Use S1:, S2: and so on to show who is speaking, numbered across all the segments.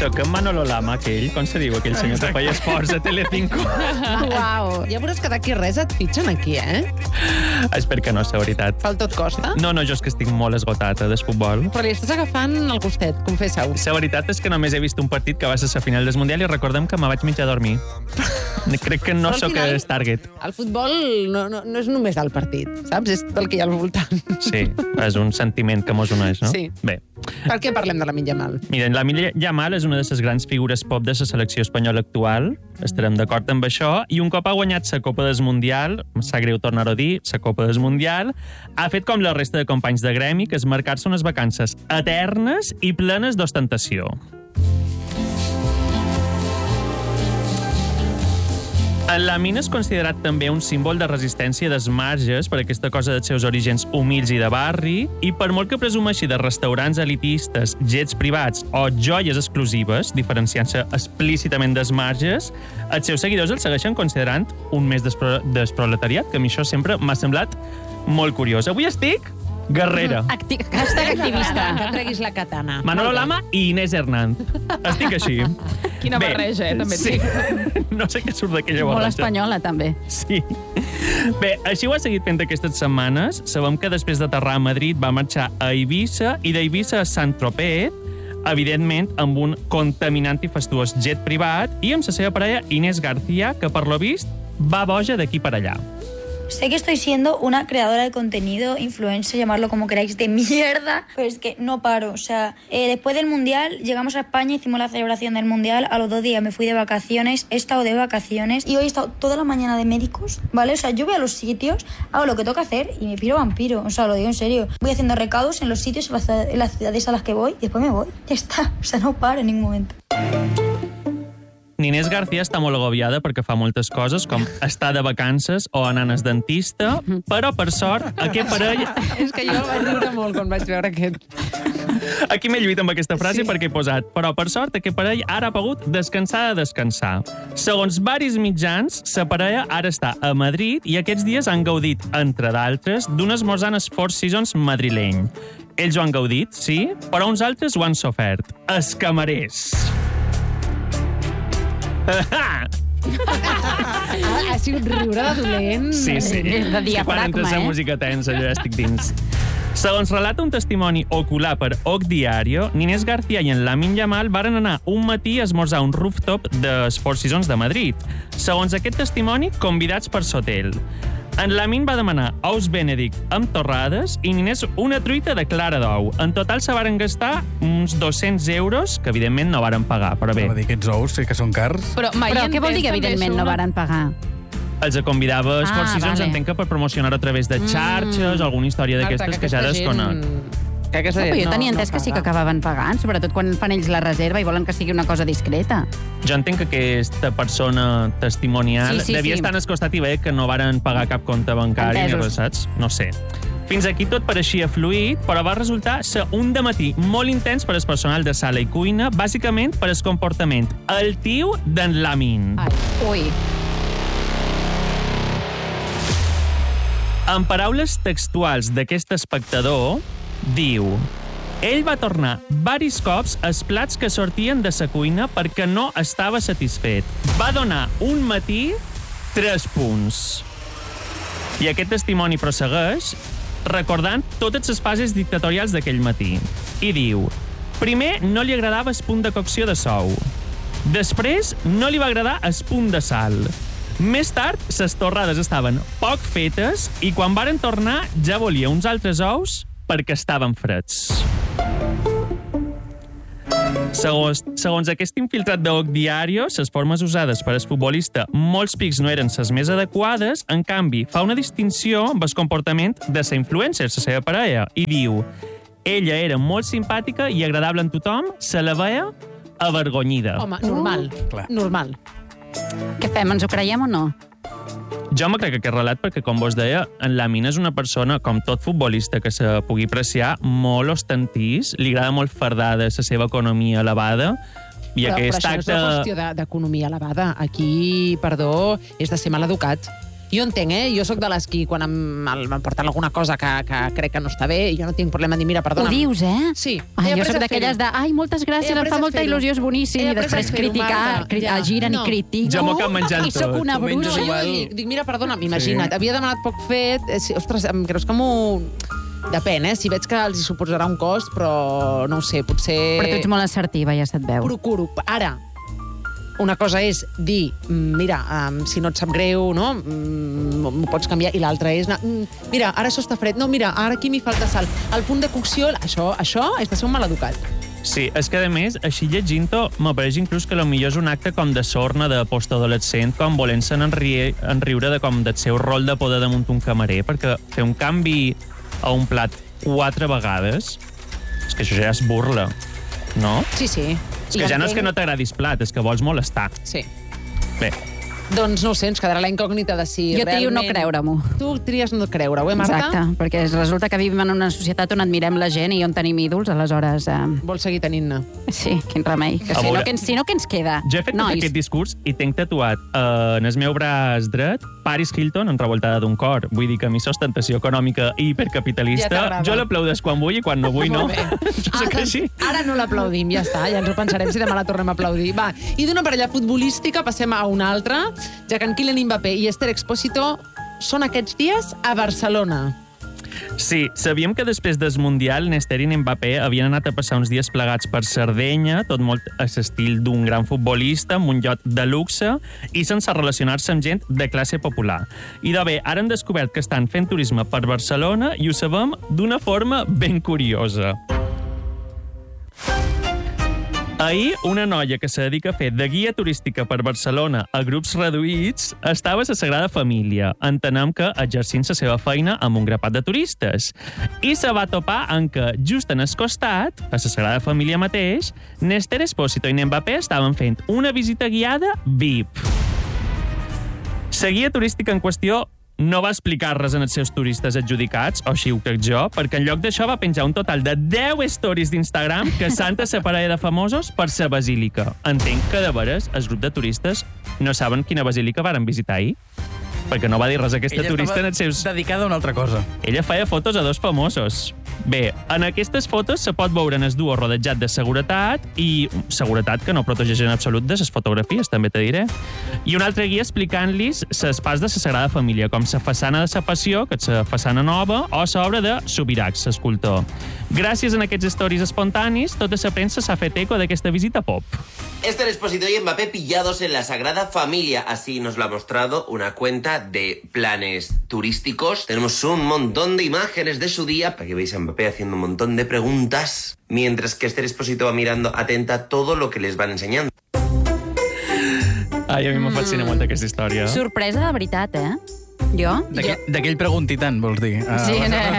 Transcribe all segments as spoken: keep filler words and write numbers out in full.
S1: Soc en Manolo Lama, aquell, com se diu, aquell senyor que feia esports a Telecinco.
S2: Uau, ja veuràs que d'aquí res et fitxen aquí, eh?
S1: Espero que no, és la veritat.
S2: Pel tot costa?
S1: No, no, jo és que estic molt esgotat del futbol.
S2: Però li estàs agafant el gustet, confessa-ho.
S1: La veritat és que només he vist un partit que va ser la final del Mundial i recordem que me vaig mitja a dormir. Crec que no sóc el target.
S2: El futbol no, no, no és només del partit, saps? És del que hi ha al voltant.
S1: Sí, és un sentiment que mos uneix, no?
S2: Sí.
S1: Bé.
S2: Per què parlem de Lamine Yamal?
S1: Miren, Lamine Yamal és una de les grans figures pop de la selecció espanyola actual, estarem d'acord amb això, i un cop ha guanyat la Copa del Mundial, em sap greu tornar-ho a dir, la Copa del Mundial, ha fet com la resta de companys de gremi, que és marcar-se unes vacances eternes i plenes d'ostentació. En Lamine és considerat també un símbol de resistència dels marges per aquesta cosa dels seus orígens humils i de barri, i per molt que presumeixi de restaurants elitistes, jets privats o joies exclusives, diferenciant-se explícitament dels marges, els seus seguidors el segueixen considerant un més del proletariat, que a mi això sempre m'ha semblat molt curiós. Avui estic guerrera.
S3: Acti Hashtag activista.
S2: Que treguis la katana.
S1: Manolo Lama i Inés Hernán. Estic així.
S4: Quina
S1: Bé,
S4: barreja, eh, també.
S1: Sí. No sé què surt d'aquella
S3: Molt
S1: barreja.
S3: espanyola, també.
S1: Sí. Bé, així ho ha seguit fent aquestes setmanes. Sabem que després d'aterrar a Madrid va marxar a Eivissa i d'Eivissa a Saint-Tropez, evidentment amb un contaminant i fastuós jet privat, i amb la seva parella Inés García, que per lo vist va boja d'aquí per allà.
S5: Sé que estoy siendo una creadora de contenido, influencer, llamarlo como queráis, de mierda, pero es que no paro. O sea, eh, después del Mundial, llegamos a España, hicimos la celebración del Mundial, a los dos días me fui de vacaciones, he estado de vacaciones y hoy he estado toda la mañana de médicos, ¿vale? O sea, yo voy a los sitios, hago lo que toca hacer y me piro vampiro, o sea, lo digo en serio. Voy haciendo recaudos en los sitios, en las, en las ciudades a las que voy y después me voy. Ya está, o sea, no paro en ningún momento.
S1: Inés García està molt agobiada perquè fa moltes coses, com estar de vacances o anar al dentista, però, per sort, aquest parell...
S2: És que jo el vaig riure molt quan vaig veure aquest...
S1: Aquí m'he lluit amb aquesta frase
S2: Sí.
S1: perquè he posat, però, per sort, aquest parell ara ha pogut descansar de descansar. Segons varis mitjans, la parella ara està a Madrid i aquests dies han gaudit, entre d'altres, d'un esmorzar al Four Seasons madrileny. Ells ho han gaudit, sí, però uns altres ho han sofert. Els camarers.
S2: Ha, ha sigut riure de dolent.
S1: Sí, sí.
S3: De diafragma,
S1: És que quan entres
S3: eh?
S1: a música tensa, jo ja estic dins. Segons relata un testimoni ocular per O C Diario, Inés García i en Lamine Yamal varen anar un matí a esmorzar un rooftop dels Four Seasons de Madrid. Segons aquest testimoni, convidats per Sotel. En Lamine va demanar ous Benedict amb torrades i Inés una truita de clara d'ou. En total se varen gastar uns dos-cents euros, que evidentment no varen pagar, però bé.
S6: Va dir, aquests ous sí que són cars.
S4: Però, mai
S3: Però què vol dir que,
S4: entès també
S3: evidentment, no
S4: una-
S3: varen pagar?
S1: Els convidava als
S3: Ah,
S1: Four Seasons,
S3: vale.
S1: entenc que per promocionar-ho a través de xarxes o alguna història d'aquestes que ja desconec.
S2: Que aquesta
S3: No, però
S2: gent
S3: jo tenia
S2: no,
S3: entès
S2: no
S3: que sí que
S2: paga.
S3: acabaven pagant, sobretot quan fan ells la reserva i volen que sigui una cosa discreta.
S1: Jo entenc que aquesta persona testimonial
S3: Sí, sí,
S1: devia
S3: sí.
S1: estar al costat i veia que no varen pagar cap compte bancari ni
S3: Entesos.
S1: res, saps? No sé. Fins aquí tot pareixia fluid, però va resultar ser un dematí molt intens per al personal de sala i cuina, bàsicament per el comportament altiu d'en Lamine.
S3: Ai, ui.
S1: En paraules textuals d'aquest espectador, diu: ell va tornar varis cops els plats que sortien de sa cuina perquè no estava satisfet. Va donar un matí tres punts. I aquest testimoni prossegueix recordant totes les fases dictatorials d'aquell matí. I diu: primer no li agradava el punt de cocció de sou. Després no li va agradar el punt de sal. Més tard, les torrades estaven poc fetes i quan varen tornar ja volia uns altres ous perquè estaven freds. Segons, segons aquest infiltrat de O C Diario, les formes usades per al futbolista molts pics no eren les més adequades, en canvi, fa una distinció amb el comportament de la influencer, la seva parella, i diu: ella era molt simpàtica i agradable en tothom, se la veia avergonyida.
S2: Home, normal.
S6: Clar.
S2: Normal.
S3: Què fem, ens ho creiem o no?
S1: Jo me crec aquest relat perquè, com vos deia, en Lamine és una persona, com tot futbolista que se pugui apreciar, molt ostentís, li agrada molt fardar de la seva economia elevada, i
S2: Però, però
S1: aquest
S2: això no és
S1: acte...
S2: una qüestió de- d'economia elevada. Aquí, perdó, és de ser mal educat. Jo entenc, eh? Jo sóc de les qui, quan em, em porten alguna cosa que, que crec que no està bé, jo no tinc problema de dir, mira, perdona.
S3: Ho dius, eh?
S2: Sí.
S3: Ai, jo soc d'aquelles de, ai, moltes gràcies, em fa molta il·lusió, és boníssim, i després criticar, cri ja. giren no. i critico.
S1: Jo m'ho acabo menjant
S3: I sóc una bruta.
S2: Jo dic, dic, mira, perdona, imagina't, sí. havia demanat poc fet, eh, si, ostres, em creus que m'ho... Depèn, eh? Si veig que els hi suposarà un cost, però no ho sé, potser...
S3: Però tu ets molt assertiva, ja se't veu.
S2: Procuro. Ara, una cosa és dir, mira, um, si no et sap greu, no? m'ho pots canviar, i l'altra és, mira, ara això està fred, no, mira, ara aquí m'hi falta sal. El punt de cocció, això, això és de ser un maleducat.
S1: Sí, és que, a més, així llegint-ho, m'apareix inclús que potser és un acte com de sorna, de postadolescent, com volent-se'n enri enriure de com del seu rol de poder damunt un camarer, perquè fer un canvi a un plat quatre vegades, és que això ja es burla, no?
S2: Sí, sí.
S1: És que ja no és que no t'agradis plat, és que vols molestar.
S2: Sí.
S1: Bé.
S2: Doncs no ho sé, ens quedarà la incògnita de si
S3: jo
S2: realment...
S3: trio no creure-m'ho.
S2: Tu tries no creure-ho, eh, Marta?
S3: Exacte, perquè resulta que vivim en una societat on admirem la gent i on tenim ídols, aleshores... Eh...
S2: Vols seguir tenint-ne?
S3: Sí, quin remei. Que si, no, que, si no, què ens queda?
S1: Jo he fet tot aquest discurs i tinc tatuat eh, en el meu braç dret Paris Hilton en Revoltada d'un cor. Vull dir que a mi ostentació econòmica i hipercapitalista, ja jo l'aplaudeix quan vull i quan no vull no. Jo soc
S2: ah,
S1: així.
S2: Ara no l'aplaudim, ja està, ja ens ho pensarem si demà la tornem a aplaudir. Va, i d'una parella futbolística passem a una altra, ja que en Kylian Mbappé i Esther Expósito són aquests dies a Barcelona.
S1: Sí, sabíem que després del Mundial Néstor i Mbappé havien anat a passar uns dies plegats per Sardenya, tot molt a l'estil d'un gran futbolista, amb un iot de luxe i sense relacionar-se amb gent de classe popular. I de bé, ara han descobert que estan fent turisme per Barcelona i ho sabem d'una forma ben curiosa. Ahir, una noia que se dedica a fer de guia turística per Barcelona a grups reduïts estava a la Sagrada Família. Entenem que exercint la seva feina amb un grapat de turistes. I se va topar en que, just en el costat, a la Sagrada Família mateix, Néstor Expósito i Mbappé estaven fent una visita guiada V I P. La guia turística en qüestió no va explicar res en els seus turistes adjudicats, o així ho crec jo, perquè en lloc d'això va penjar un total de deu stories d'Instagram que santa la parella de famosos per la basílica. Entenc que, de veres, el grup de turistes no saben quina basílica varen visitar ahir, perquè no va dir res aquesta
S6: Ella
S1: turista en els seus...
S6: dedicada a una altra cosa.
S1: Ella feia fotos a dos famosos. Bé, en aquestes fotos se pot veure en el duo rodejat de seguretat i seguretat que no protegeix en absolut de les fotografies, també te diré. I un altre guia explicant-los l'espàs de la Sagrada Família, com la façana de la Passió, que és la façana nova, o l'obra de Subirac, l'escultor. Gràcies a aquests stories espontanis, tota la premsa s'ha fet eco d'aquesta visita pop.
S4: Esther Expósito y Mbappé pillados en la Sagrada Familia. Así nos lo ha mostrado una cuenta de planes turísticos. Tenemos un montón de imágenes de su día para que veáis a Mbappé haciendo un montón de preguntas, mientras que Esther Expósito va mirando atenta todo lo que les van enseñando.
S1: Ai, a mi m'ha fascina molt aquesta història.
S3: Sorpresa de veritat, eh? Jo?
S6: D'aquell pregunti tant, vols dir?
S3: Sí,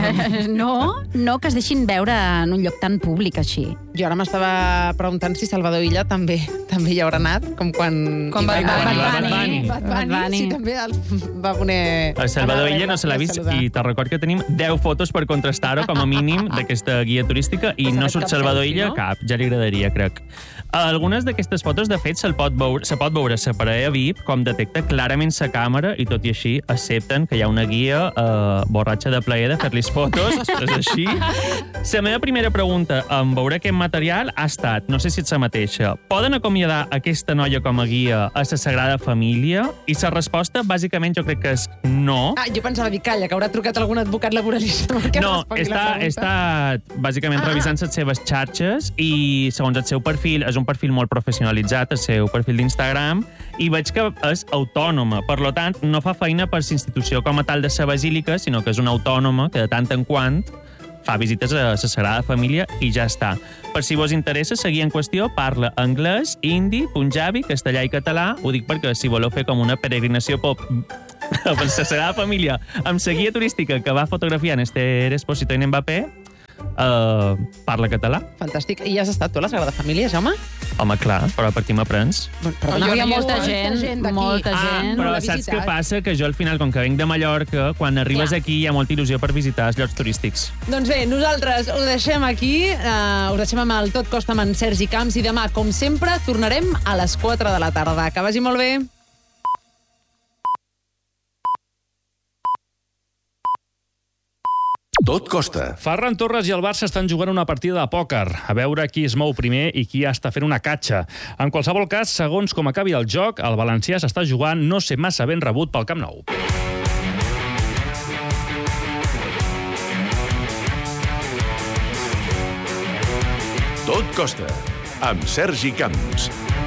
S3: no, no que es deixin veure en un lloc tan públic així.
S2: Jo ara m'estava preguntant si Salvador Illa també també hi haurà anat, com quan...
S3: Com
S1: Bad Bunny.
S2: Bad Bunny, sí, també el va poder...
S1: El Salvador Illa no se l'ha vist i te record que tenim deu fotos per contrastar-ho com a mínim d'aquesta guia turística i no surt Salvador Illa cap, ja li agradaria, crec. Algunes d'aquestes fotos, de fet, se pot veure, se pot veure la parella V I P com detecta clarament la càmera i tot i així accepten que hi ha una guia eh, borratxa de plaer de fer-li fotos. És així. La meva primera pregunta en veure aquest material ha estat, no sé si ets la mateixa, poden acomiadar aquesta noia com a guia a la Sagrada Família? I la resposta, bàsicament, jo crec que és no.
S2: Ah, jo pensava dir, calla, que haurà trucat algun advocat laboralista.
S1: No, està, està bàsicament ah. revisant les seves xarxes i, segons el seu perfil, és un perfil molt professionalitzat, el seu perfil d'Instagram, i veig que és autònoma. Per tant, no fa feina per la institució com a tal de la basílica, sinó que és una autònoma que de tant en quant fa visites a la Sagrada Família i ja està. Per si vos interessa, la guia en qüestió parla anglès, hindi, punjabi, castellà i català. Ho dic perquè si voleu fer com una peregrinació pop per la Sagrada Família amb la guia turística que va fotografiar Néstor Expósito i Mbappé, Uh, parla català.
S2: Fantàstic. I ja has estat tu a la Sagrada Família, Jaume?
S1: Home, clar, però per aquí m'aprens.
S2: Però
S3: hi havia molta gent, molta gent.
S1: Ah, però saps què passa? Que jo al final, com que venc de Mallorca, quan arribes ja. aquí hi ha molta il·lusió per visitar els llocs turístics.
S2: Doncs bé, nosaltres ho deixem aquí, uh, ho deixem amb el Tot Costa amb en Sergi Camps i demà, com sempre, tornarem a les quatre de la tarda. Que vagi molt bé.
S7: Tot costa.
S8: Ferran Torres i el Barça estan jugant una partida de pòquer, a veure qui es mou primer i qui està fent una catxa. En qualsevol cas, segons com acabi el joc, el valencià s'està jugant no ser massa ben rebut pel Camp Nou.
S7: Tot costa, amb Sergi Camps.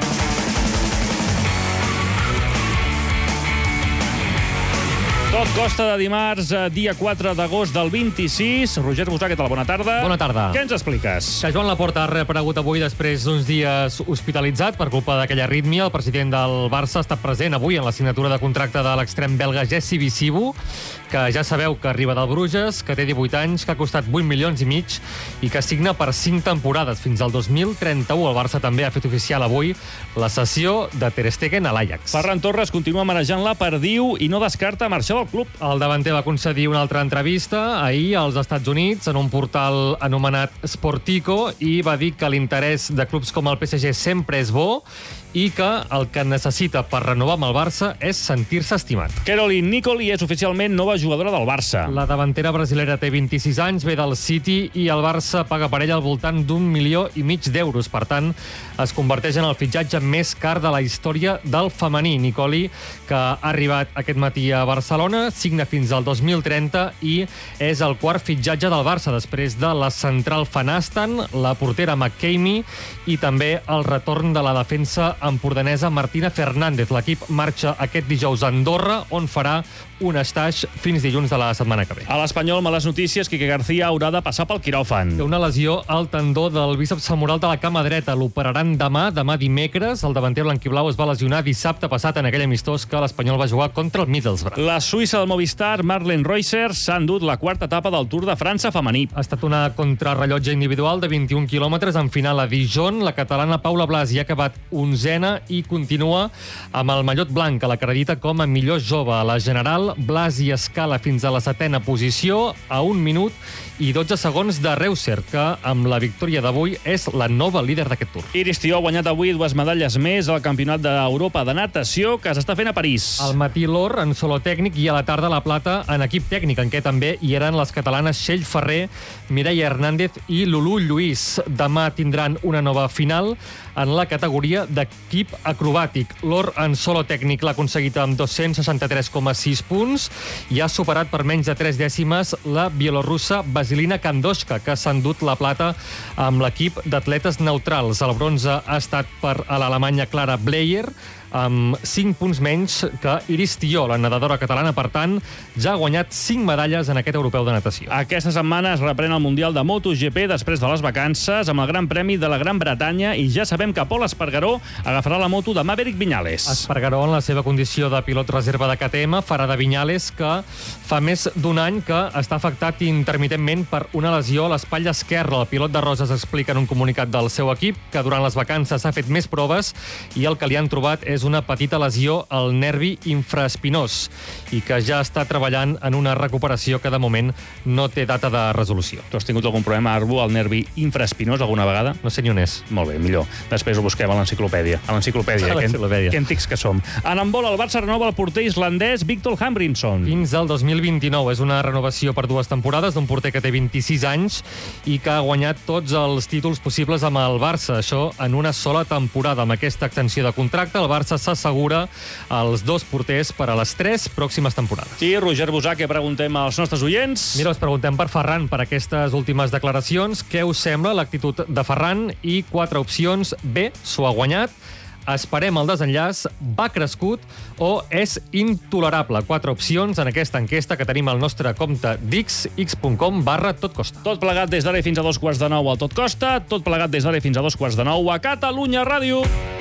S8: Tot costa de dimarts, dia quatre d'agost del vint-i-sis. Roger Busà, què tal? Bona tarda.
S9: Bona tarda.
S8: Què ens expliques?
S9: Que Joan Laporta ha reaparegut avui després d'uns dies hospitalitzat per culpa d'aquella arrítmia. El president del Barça ha estat present avui en la signatura de contracte de l'extrem belga Jesse Visibu, que ja sabeu que arriba del Bruges, que té divuit anys, que ha costat vuit milions i mig i que signa per cinc temporades fins al dos mil trenta-u. El Barça també ha fet oficial avui la cessió de Ter Stegen a l'Ajax.
S8: Ferran Torres continua manejant-la per Diu i no descarta marxar del club.
S9: El davanter va concedir una altra entrevista ahir als Estats Units en un portal anomenat Sportico i va dir que l'interès de clubs com el P S G sempre és bo i que el que necessita per renovar amb el Barça és sentir-se estimat.
S8: Caroline Nicoli és oficialment nova jugadora del Barça.
S9: La davantera brasilera té vint-i-sis anys, ve del City i el Barça paga per ella al voltant d'un milió i mig d'euros. Per tant, es converteix en el fitxatge més car de la història del femení. Nicoli, que ha arribat aquest matí a Barcelona, signa fins al dos mil trenta i és el quart fitxatge del Barça després de la central Van Asten, la portera McKamey i també el retorn de la defensa empordanesa Martina Fernández. L'equip marxa aquest dijous a Andorra, on farà un estatge fins dilluns de la setmana que ve.
S8: A l'Espanyol, males notícies, Quique García haurà de passar pel quiròfan.
S9: Té una lesió al tendó del bíceps femoral de la cama dreta. L'operaran demà, demà dimecres. El davanter blanquiblau es va lesionar dissabte passat en aquell amistós que l'Espanyol va jugar contra el Middlesbrough.
S8: La suïssa del Movistar, Marlene Reusser, s'ha endut la quarta etapa del Tour de França femení.
S9: Ha estat una contrarrellotge individual de vint-i-un quilòmetres en final a Dijon. La catalana Paula Blasi ha acabat onzena i continua amb el mallot blanc, que l'acredita com a millor jove. A la general, Blasi escala fins a la setena posició a un minut i dotze segons de Reusser, que amb la victòria d'avui és la nova líder d'aquest Tour.
S8: Iris Tió ha guanyat avui dues medalles més al Campionat d'Europa de natació que s'està fent a París.
S9: Al matí l'or en solo tècnic i a la tarda la plata en equip tècnic, en què també hi eren les catalanes Txell Ferrer, Mireia Hernández i Lulú Lluís. Demà tindran una nova final en la categoria d'equip acrobàtic. L'or en solo tècnic l'ha aconseguit amb dos-cents seixanta-tres coma sis punts i ha superat per menys de tres dècimes la bielorussa Vasilina Kandoshka, que s'ha endut la plata amb l'equip d'atletes neutrals. El bronze ha estat per a l'alemanya Clara Bleyer, amb cinc punts menys que Iris Tió, la nedadora catalana. Per tant, ja ha guanyat cinc medalles en aquest europeu de natació.
S8: Aquesta setmana es reprèn el Mundial de MotoGP després de les vacances amb el Gran Premi de la Gran Bretanya i ja sabem que Pol Espargaró agafarà la moto de Maverick Viñales.
S9: Espargaró, en la seva condició de pilot reserva de K T M, farà de Viñales, que fa més d'un any que està afectat intermitentment per una lesió a l'espatlla esquerra. El pilot de Roses explica en un comunicat del seu equip que durant les vacances s'ha fet més proves i el que li han trobat és una petita lesió al nervi infraespinós i que ja està treballant en una recuperació que de moment no té data de resolució.
S8: Tu has tingut algun problema, Arbu, al nervi infraespinós alguna vegada?
S9: No sé ni on és.
S8: Molt bé, millor. Després ho busquem a l'enciclopèdia. A l'enciclopèdia,
S9: a l'enciclopèdia.
S8: Que antics que som. En handbol, el Barça renova el porter islandès Victor Hambrinson.
S9: Fins al dos mil vint-i-nou. És una renovació per dues temporades d'un porter que té vint-i-sis anys i que ha guanyat tots els títols possibles amb el Barça. Això en una sola temporada. Amb aquesta extensió de contracte, el Barça s'assegura els dos porters per a les tres pròximes temporades.
S8: I, Roger Busà, què preguntem als nostres oients?
S9: Mira, us preguntem per Ferran, per aquestes últimes declaracions. Què us sembla l'actitud de Ferran? I quatre opcions. B, s'ho ha guanyat. Esperem el desenllaç, va crescut o és intolerable. Quatre opcions en aquesta enquesta que tenim al nostre compte dix, x.com barra totcosta.
S8: Tot plegat des d'ara fins a dos quarts de nou al Tot Costa, tot plegat des d'ara fins a dos quarts de nou a Catalunya Ràdio.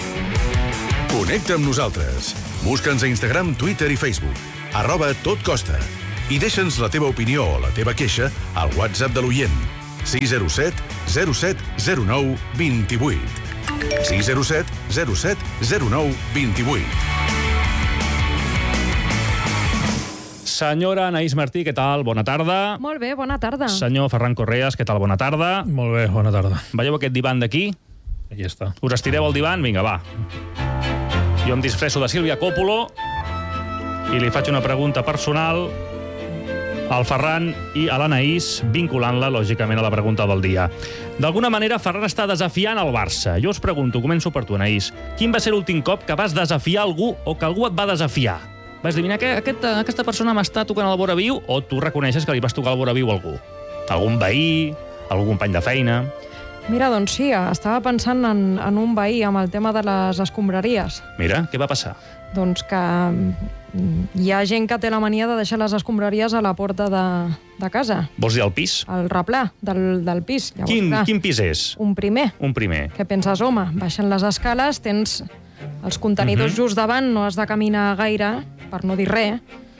S7: Connecta amb nosaltres. Busca'ns a Instagram, Twitter i Facebook. Arroba Tot Costa. I deixa'ns la teva opinió o la teva queixa al WhatsApp de l'oient. sis zero set zero set zero nou dos vuit. sis zero set zero set zero nou dos vuit.
S8: Senyora Anaïs Martí, què tal? Bona tarda.
S3: Molt bé, bona tarda.
S8: Senyor Ferran Correas, què tal? Bona tarda.
S6: Molt bé, bona tarda.
S8: Veieu aquest divan d'aquí?
S6: Aquí està.
S8: Us estireu al divan? Vinga, va. Jo em disfresso de Sílvia Coppolo i li faig una pregunta personal al Ferran i a l'Anaïs, vinculant-la, lògicament, a la pregunta del dia. D'alguna manera, Ferran està desafiant el Barça. Jo us pregunto, començo per tu, Anaïs, quin va ser l'últim cop que vas desafiar algú o que algú et va desafiar? Vas dir, mira, aquest, aquesta persona m'està tocant el vora viu, o tu reconeixes que li vas tocar el vora viu a algú? Algun veí, algun company de feina?
S10: Mira, doncs sí, estava pensant en, en un veí amb el tema de les escombraries.
S8: Mira, què va passar?
S10: Doncs que hi ha gent que té la mania de deixar les escombraries a la porta de, de casa.
S8: Vols dir el pis?
S10: El replà del, del pis. Llavors,
S8: quin,
S10: clar,
S8: quin pis és?
S10: Un primer.
S8: Un primer.
S10: Què penses, home? Baixen les escales, tens els contenidors uh-huh. just davant, no has de caminar gaire, per no dir res.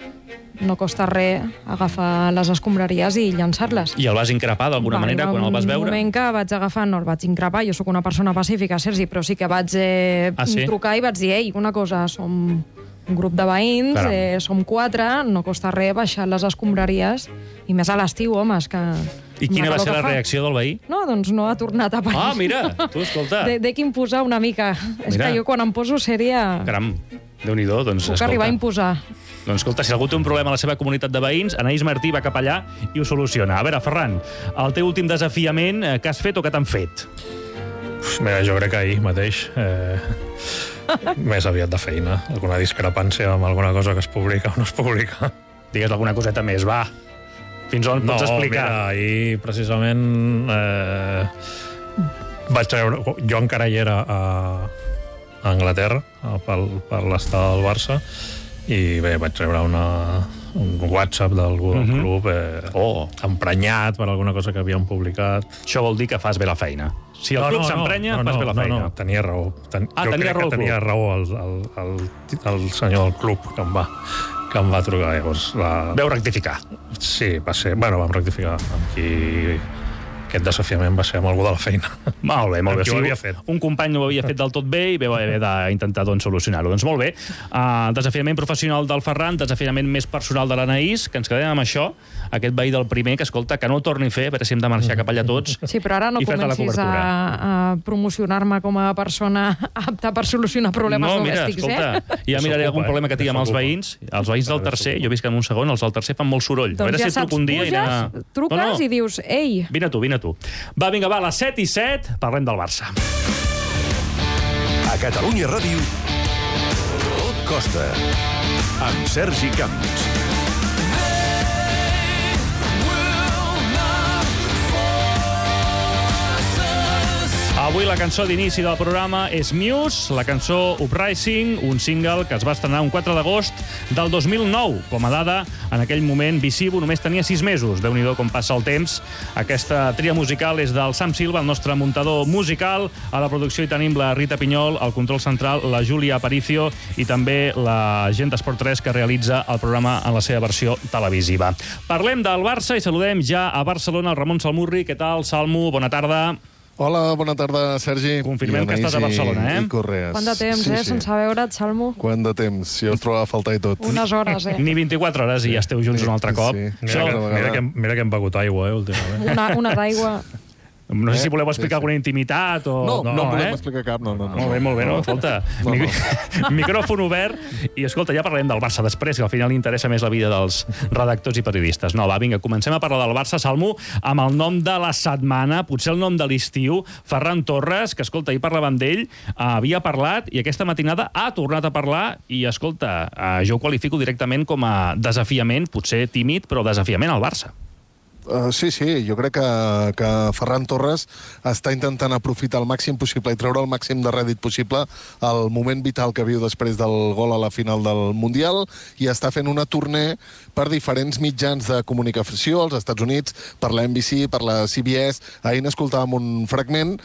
S10: No costa res agafar les escombraries i llançar-les.
S8: I el vas increpar d'alguna manera quan el vas veure?
S10: Un moment que vaig agafar, no el vaig increpar, jo sóc una persona pacífica, Sergi, però sí que vaig eh,
S8: ah, sí?
S10: trucar i vaig dir, ei, una cosa, som un grup de veïns, eh, som quatre, no costa res baixar les escombraries, i més a l'estiu, home, és que...
S8: I quina va ser la reacció del veí?
S10: No, doncs no ha tornat a aparèixer.
S8: Ah, mira, tu, escolta.
S10: De, de qui imposar una mica. Mira. És que jo quan em poso sèria...
S8: Caram, Déu-n'hi-do, doncs,
S10: puc
S8: escolta.
S10: arribar a imposar.
S8: Doncs escolta, si algú té un problema a la seva comunitat de veïns, Anaïs Martí va cap allà i ho soluciona. A veure, Ferran, el teu últim desafiament, que has fet o que t'han fet?
S6: Mira, jo crec que ahir mateix... Eh... més aviat de feina. Alguna discrepància amb alguna cosa que es publica o no es publica.
S8: Digues alguna coseta més, va. Fins on
S6: no,
S8: pots explicar?
S6: No, mira, ahir precisament eh, vaig treure... Jo encara hi era a, a Anglaterra, per, per l'estada del Barça, i bé, vaig treure una, un WhatsApp d'algú del uh-huh. club eh,
S8: oh.
S6: emprenyat per alguna cosa que havien publicat.
S8: Això vol dir que fas bé la feina. Si el
S6: no,
S8: club
S6: no,
S8: s'emprenya,
S6: no, no,
S8: fas bé la feina.
S6: No, no, tenia raó. Ten...
S8: Ah,
S6: jo
S8: tenia
S6: crec
S8: raó
S6: que tenia raó el, el, el, el senyor del club que em va, que em va trucar. Llavors, la...
S8: Veu rectificar.
S6: Sí, va ser... Bueno, vam rectificar amb qui... Aquest desafiament va ser amb algú de la feina.
S8: Molt bé, molt bé.
S6: Amb qui ho havia fet.
S8: Un company no ho havia fet del tot bé i vau haver d'intentar doncs, solucionar-ho. Doncs molt bé. Uh, desafiament professional del Ferran, desafiament més personal de l'Anaïs, que ens quedem amb això, aquest veí del primer, que escolta, que no ho torni a fer, a veure si hem de marxar cap allà tots.
S10: Sí, però ara no comencis a, a promocionar-me com a persona apta per solucionar problemes
S8: no, mira,
S10: domèstics,
S8: escolta, eh? Ja miraré algun problema que tingui amb els veïns. Els veïns del tercer, jo he vist que en un segon, els del tercer fan molt soroll.
S10: Doncs ja saps, puges, truques no, no. i dius, ei...
S8: Vine tu, vine tu. Va, vinga, va, a les set i set, parlem del Barça.
S7: A Catalunya Ràdio, Tot Costa, amb Sergi Camps.
S8: Avui la cançó d'inici del programa és Muse, la cançó Uprising, un single que es va estrenar un quatre d'agost del dos mil nou. Com a dada, en aquell moment, Visivo només tenia sis mesos. Déu-n'hi-do com passa el temps. Aquesta tria musical és del Sam Silva, el nostre muntador musical. A la producció hi tenim la Rita Pinyol, al control central la Júlia Aparicio i també la gent d'Esport tres que realitza el programa en la seva versió televisiva. Parlem del Barça i saludem ja a Barcelona el Ramon Salmurri. Què tal, Salmo? Bona tarda.
S11: Hola, bona tarda, Sergi.
S8: Confirmem que estàs a Barcelona, eh?
S11: I Correas.
S10: Quant de temps, sí, eh, sí. sense veure't, Salmo?
S11: Quant de temps, si us trobava a faltar i tot.
S10: Unes hores, eh?
S8: Ni vint-i-quatre hores i ja esteu junts sí, un altre cop.
S11: Sí.
S6: Mira, que, mira, que, mira que hem begut aigua, eh, últimament.
S10: Una, una d'aigua...
S8: No sé
S11: eh?
S8: si voleu explicar sí, sí. alguna intimitat o...
S11: No, no, no volem
S8: eh?
S11: explicar cap, no, no, no.
S8: Molt bé, molt bé, no? Escolta, no, no. micròfon obert i, escolta, ja parlarem del Barça després, que al final li interessa més la vida dels redactors i periodistes. No, va, vinga, comencem a parlar del Barça, Salmo, amb el nom de la setmana, potser el nom de l'estiu, Ferran Torres, que, escolta, ahir parlàvem d'ell, havia parlat i aquesta matinada ha tornat a parlar i, escolta, jo ho qualifico directament com a desafiament, potser tímid, però desafiament al Barça.
S11: Uh, sí, sí, jo crec que, que Ferran Torres està intentant aprofitar el màxim possible i treure el màxim de rèdit possible el moment vital que viu després del gol a la final del Mundial i està fent una tournée per diferents mitjans de comunicació als Estats Units, per la N B C, per la C B S. Ahir n'escoltàvem un fragment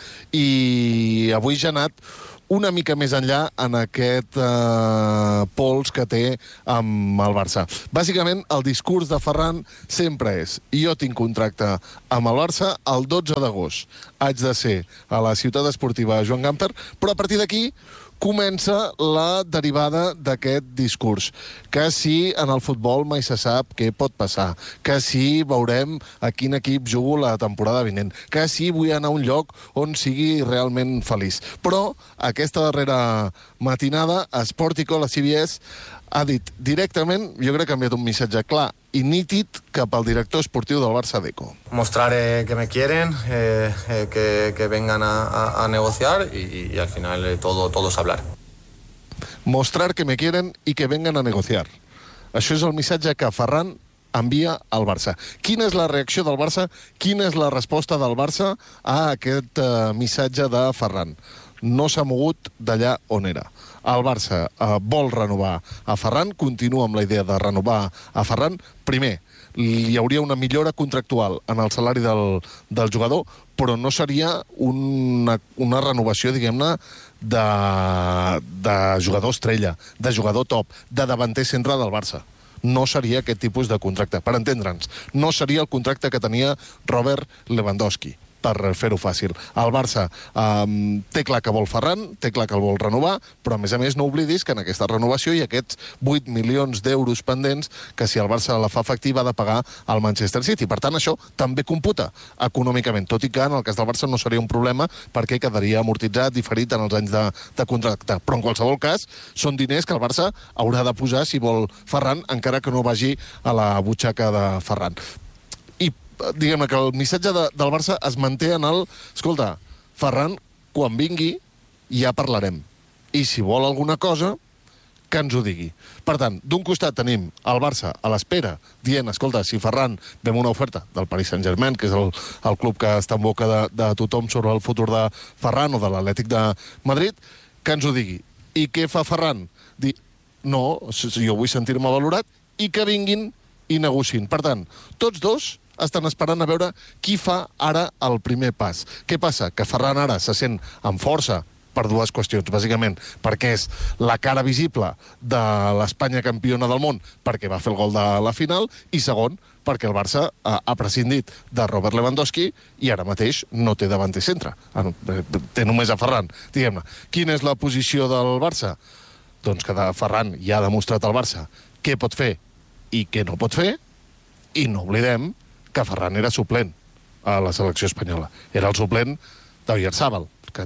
S11: i avui ja ha anat una mica més enllà en aquest eh, pols que té amb el Barça. Bàsicament, el discurs de Ferran sempre és jo tinc contracte amb el Barça el dotze d'agost. Haig de ser a la ciutat esportiva Joan Gamper, però a partir d'aquí comença la derivada d'aquest discurs. Que si en el futbol mai se sap què pot passar, que si veurem a quin equip jugo la temporada vinent, que si vull anar a un lloc on sigui realment feliç. Però aquesta darrera matinada, a Sportico, la C B S, ha dit directament, jo crec que ha enviat un missatge clar i nítid cap al director esportiu del Barça, Deco.
S12: Mostrar eh, que me quieren, eh, eh, que, que vengan a, a, a negociar y, y al final eh, todo, todo es hablar.
S11: Mostrar que me quieren i que vengan a negociar. Això és el missatge que Ferran envia al Barça. Quina és la reacció del Barça? Quina és la resposta del Barça a aquest uh, missatge de Ferran? No s'ha mogut d'allà on era. El Barça uh, vol renovar a Ferran, continua amb la idea de renovar a Ferran. Primer, hi hauria una millora contractual en el salari del, del jugador, però no seria una, una renovació, diguem-ne, de, de jugador estrella, de jugador top, de davanter centre del Barça. No seria aquest tipus de contracte. Per entendre'ns, no seria el contracte que tenia Robert Lewandowski, per fer-ho fàcil. El Barça um, té clar que vol Ferran, té clar que el vol renovar, però a més a més no oblidis que en aquesta renovació hi ha aquests vuit milions d'euros pendents que si el Barça la fa efectiva ha de pagar al Manchester City. Per tant, això també computa econòmicament, tot i que en el cas del Barça no seria un problema perquè quedaria amortitzat, diferit en els anys de, de contracte. Però en qualsevol cas, són diners que el Barça haurà de posar si vol Ferran, encara que no vagi a la butxaca de Ferran. Diguem-ne que el missatge de, del Barça es manté en el... Escolta, Ferran, quan vingui, ja parlarem. I si vol alguna cosa, que ens ho digui. Per tant, d'un costat tenim el Barça a l'espera, dient, escolta, si Ferran ve una oferta del Paris Saint-Germain, que és el, el club que està en boca de, de tothom sobre el futur de Ferran o de l'Atlètic de Madrid, que ens ho digui. I què fa Ferran? Dir, no, jo vull sentir-me valorat, i que vinguin i negociïn. Per tant, tots dos estan esperant a veure qui fa ara el primer pas. Què passa? Que Ferran ara se sent amb força per dues qüestions, bàsicament, perquè és la cara visible de l'Espanya campiona del món, perquè va fer el gol de la final, i segon, perquè el Barça ha, ha prescindit de Robert Lewandowski i ara mateix no té davanter centre. Té només a Ferran, diguem-ne. Quina és la posició del Barça? Doncs que Ferran ja ha demostrat al Barça què pot fer i què no pot fer, i no oblidem que Ferran era suplent a la selecció espanyola. Era el suplent d'Oyarzabal, que,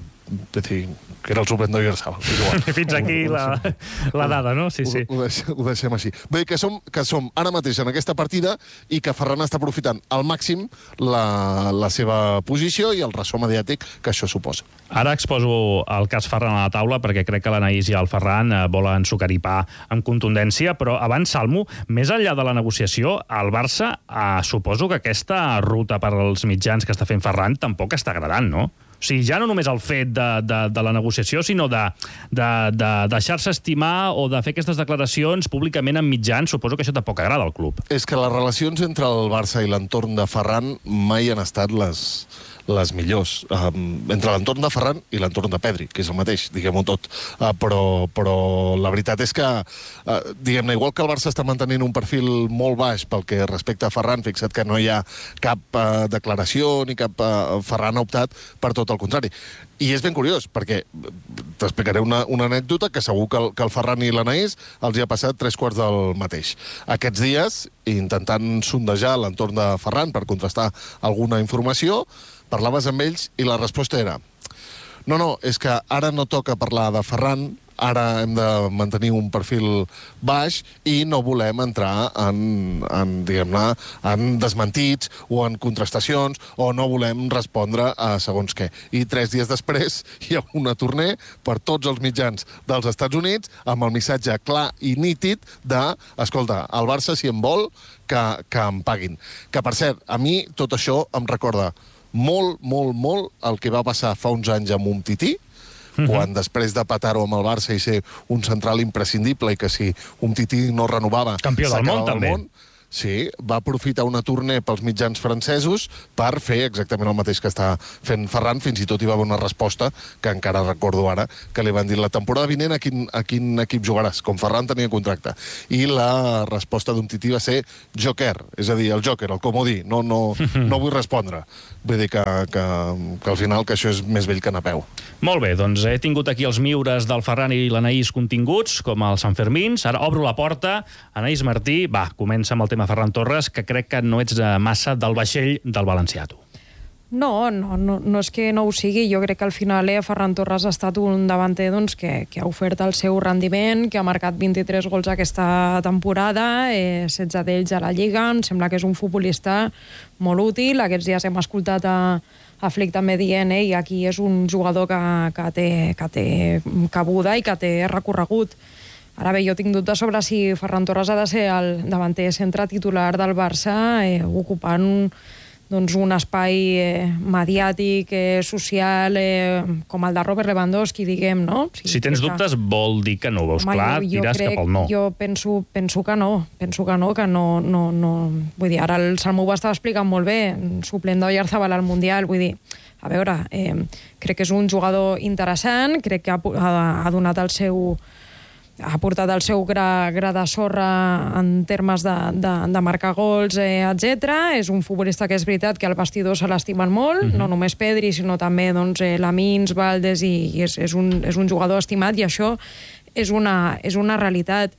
S11: que era el suplent d'Oyarzabal.
S8: Fins aquí la, la dada, no? Sí, sí.
S11: Ho, ho, deixem, ho deixem així. Bé, que som, que som ara mateix en aquesta partida i que Ferran està aprofitant al màxim la, la seva posició i el ressò mediàtic que això suposa.
S8: Ara exposo el cas Ferran a la taula perquè crec que l'Anaïs i el Ferran eh, volen sucar i pa amb contundència, però abans, Salmo, més enllà de la negociació, el Barça, eh, suposo que aquesta ruta per als mitjans que està fent Ferran tampoc està agradant, no? O sigui, ja no només el fet de, de, de la negociació, sinó de, de, de deixar-se estimar o de fer aquestes declaracions públicament en mitjans, suposo que això tampoc agrada al club.
S11: És que les relacions entre el Barça i l'entorn de Ferran mai han estat les... les millors, um, entre l'entorn de Ferran i l'entorn de Pedri, que és el mateix, diguem-ho tot. Uh, però, però la veritat és que, uh, diguem-ne, igual que el Barça està mantenint un perfil molt baix pel que respecta a Ferran, fixa't que no hi ha cap uh, declaració ni cap... Uh, Ferran ha optat per tot el contrari. I és ben curiós, perquè t'explicaré una, una anècdota que segur que el, que el Ferran i l'Anaïs els hi ha passat tres quarts del mateix. Aquests dies, intentant sondejar l'entorn de Ferran per contrastar alguna informació, parlaves amb ells i la resposta era no, no, és que ara no toca parlar de Ferran, ara hem de mantenir un perfil baix i no volem entrar en, en diguem-ne, en desmentits o en contrastacions o no volem respondre a segons què. I tres dies després hi ha una tournée per tots els mitjans dels Estats Units amb el missatge clar i nítid de, escolta, el Barça si em vol que, que em paguin. Que, per cert, a mi tot això em recorda molt, molt, molt el que va passar fa uns anys amb Umtiti, uh-huh. quan després de petar-ho amb el Barça i ser un central imprescindible i que si Umtiti no renovava...
S8: Campió del món, també.
S11: Món, sí, va aprofitar una tournée pels mitjans francesos per fer exactament el mateix que està fent Ferran, fins i tot hi va haver una resposta que encara recordo ara, que li van dir la temporada vinent a quin, a quin equip jugaràs, com Ferran tenia contracte. I la resposta d'Umtiti va ser Joker, és a dir, el Joker, el comodí, no, no, no vull respondre. Vull dir que, que, que al final que això és més vell que napeu.
S8: Molt bé, doncs he tingut aquí els miures del Ferran i l'Anaïs continguts, com els Sanfermins. Ara obro la porta. Anaïs Martí, va, comença amb el tema Ferran Torres, que crec que no ets massa del vaixell del valencià, tu.
S10: No, no, no, no és que no ho sigui. Jo crec que al final eh, Ferran Torres ha estat un davanter doncs, que, que ha ofert el seu rendiment, que ha marcat vint-i-tres gols aquesta temporada, eh, setze d'ells a la Lliga. Em sembla que és un futbolista molt útil. Aquests dies hem escoltat a, a Flick també dient eh, i aquí és un jugador que, que, té, que té cabuda i que té recorregut. Ara bé, jo tinc dubtes sobre si Ferran Torres ha de ser el davanter centre titular del Barça, eh, ocupant un doncs un espai eh, mediàtic, eh, social, eh, com el de Robert Lewandowski, diguem, no?
S8: Si, si tens dubtes, vol dir que no ho veus Home, clar, jo, jo tiràs crec, cap al no.
S10: Jo penso, penso que no, penso que no, que no, no, no... Vull dir, ara el Salmou ho estava explicant molt bé, suplent d'Oyarzabal al Mundial, vull dir, a veure, eh, crec que és un jugador interessant, crec que ha, ha, ha donat el seu... ha portat el seu gra, gra de sorra en termes de, de, de marcar gols, eh, etcètera. És un futbolista que és veritat que al vestidor se l'estimen molt, uh-huh. no només Pedri, sinó també doncs, eh, Lamins, Valdés, i, i és, és, un, és un jugador estimat, i això és una, és una realitat.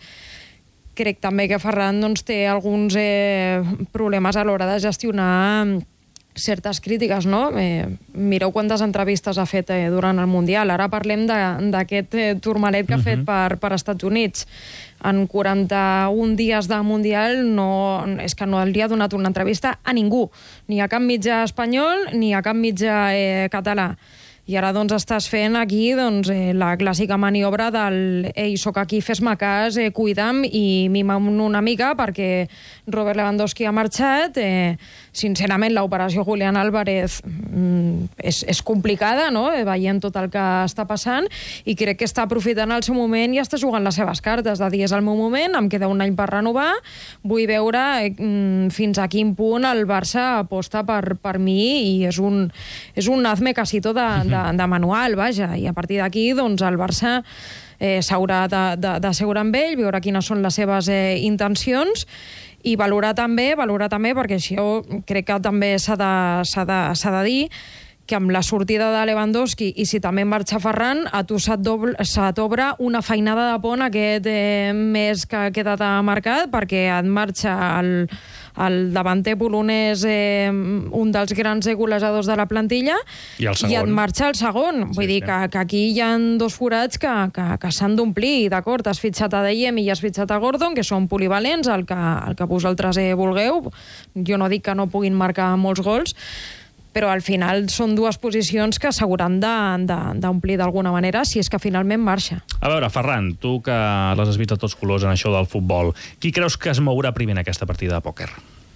S10: Crec també que Ferran doncs, té alguns eh, problemes a l'hora de gestionar certes crítiques, no? Eh, mireu quantes entrevistes ha fet eh, durant el Mundial. Ara parlem d'aquest eh, turmalet que ha fet uh-huh. per, per Estats Units. En quaranta-un dies de Mundial no, és que no li ha donat una entrevista a ningú, ni a cap mitjà espanyol ni a cap mitjà eh, català. I ara doncs estàs fent aquí doncs, eh, la clàssica maniobra del ei, soc aquí, fes-me cas, eh, cuida'm i mima'm una mica perquè Robert Lewandowski ha marxat. Eh, sincerament, l'operació Julián Álvarez mm, és, és complicada, no? Eh, veient tot el que està passant, i crec que està aprofitant el seu moment i està jugant les seves cartes de dir és el meu moment, em queda un any per renovar, vull veure eh, mm, fins a quin punt el Barça aposta per, per mi, i és un, és un hazme casito de, de, de manual, vaja, i a partir d'aquí doncs el Barça eh, s'haurà d'assegurar amb ell, veure quines són les seves eh, intencions, i valorar també, valorar també, perquè això crec que també s'ha de, s'ha de, s'ha de dir, que amb la sortida de Lewandowski i si també marxa Ferran, a tu se't t'obre una feinada de pont aquest eh, mes que ha quedat marcat, perquè et marxa el, el davanter polonès, eh, un dels grans golejadors de la plantilla,
S8: i,
S10: i et marxa el segon. Vull sí, dir sí. Que, que aquí hi ha dos forats que, que, que s'han d'omplir, d'acord? Has fitxat a Deyem i has fitxat a Gordon, que són polivalents, el que, el que vosaltres eh, vulgueu. Jo no dic que no puguin marcar molts gols, però al final són dues posicions que s'hauran d'omplir d'alguna manera si és que finalment marxa.
S8: A veure, Ferran, tu que les has vist a tots colors en això del futbol, qui creus que es mourà primer en aquesta partida de pòquer?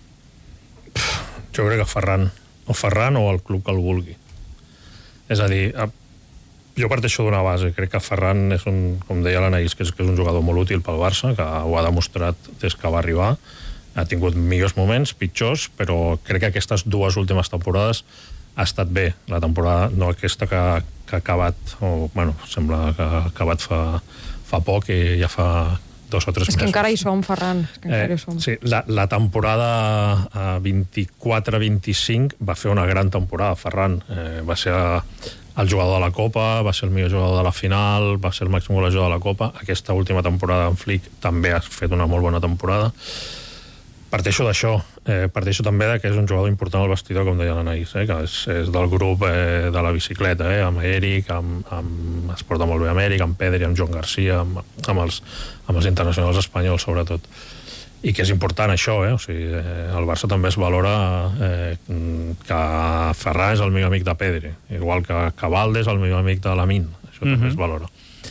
S6: Jo crec que Ferran. O Ferran o el club que el vulgui. És a dir, jo parteixo d'una base. Crec que Ferran és un, com deia l'Anaïs, que és, que és un jugador molt útil pel Barça, que ho ha demostrat des que va arribar. Ha tingut millors moments, pitjors, però crec que aquestes dues últimes temporades ha estat bé. La temporada, no aquesta que, que ha acabat, o, bueno, sembla que ha acabat fa, fa poc i ja fa dos o tres mesos.
S10: És que encara hi som, Ferran. És que encara
S6: eh,
S10: hi som.
S6: Sí, la, la temporada eh, vint-i-quatre vint-i-cinc va fer una gran temporada, Ferran. Eh, va ser el jugador de la Copa, va ser el millor jugador de la final, va ser el màxim golejador de la Copa. Aquesta última temporada en Flick també ha fet una molt bona temporada. Parteixo d'això, eh, parteixo també de que és un jugador important al vestidor, com deia l'Anaïs, eh, que és, és del grup eh, de la bicicleta, eh, amb Eric, amb, amb, es porta molt bé amb Eric, amb Pedri, amb Joan Garcia, amb, amb, els, amb els internacionals espanyols, sobretot. I que és important això, eh? O sigui, eh, el Barça també es valora eh, que Ferran és el millor amic de Pedri, igual que, que Valdés és el millor amic de Lamine, això mm-hmm. també es valora.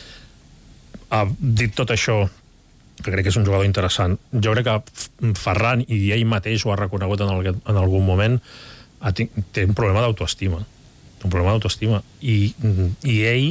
S6: Ah, dit tot això, que crec que és un jugador interessant. Jo crec que Ferran, i ell mateix ho ha reconegut en, el, en algun moment, ha, té un problema d'autoestima. Un problema d'autoestima. I, I ell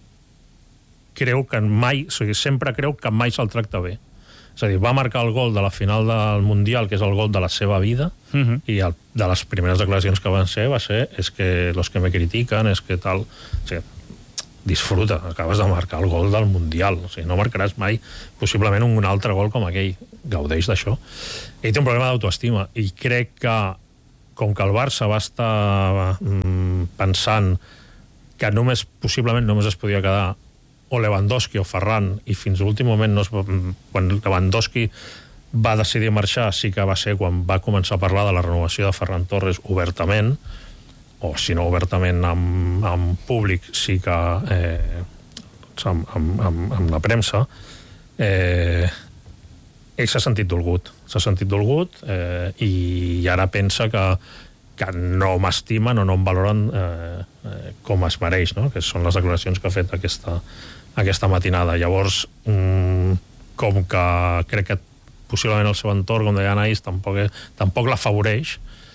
S6: creu que mai, o sigui, sempre creu que mai se'l tracta bé. És a dir, va marcar el gol de la final del Mundial, que és el gol de la seva vida, uh-huh. i el, de les primeres declaracions que van ser, va ser, és que los que me critiquen, és que tal... O sigui, disfruta, acabes de marcar el gol del Mundial, o sigui, no marcaràs mai possiblement un altre gol com aquell, gaudeix d'això. Ell té un problema d'autoestima i crec que com que el Barça va estar mm, pensant que només, possiblement només es podia quedar o Lewandowski o Ferran, i fins a l'últim moment no es, quan Lewandowski va decidir marxar sí que va ser quan va començar a parlar de la renovació de Ferran Torres obertament. o si no obertament amb, amb públic, sí que eh, amb, amb, amb, amb la premsa, eh, ell s'ha sentit dolgut. S'ha sentit dolgut eh, i ara pensa que, que no m'estimen o no em valoren eh, eh, com es mereix, no? Que són les declaracions que ha fet aquesta, aquesta matinada. Llavors, mm, com que crec que possiblement el seu entorn, com deia Anaïs, tampoc, tampoc l'afavoreix,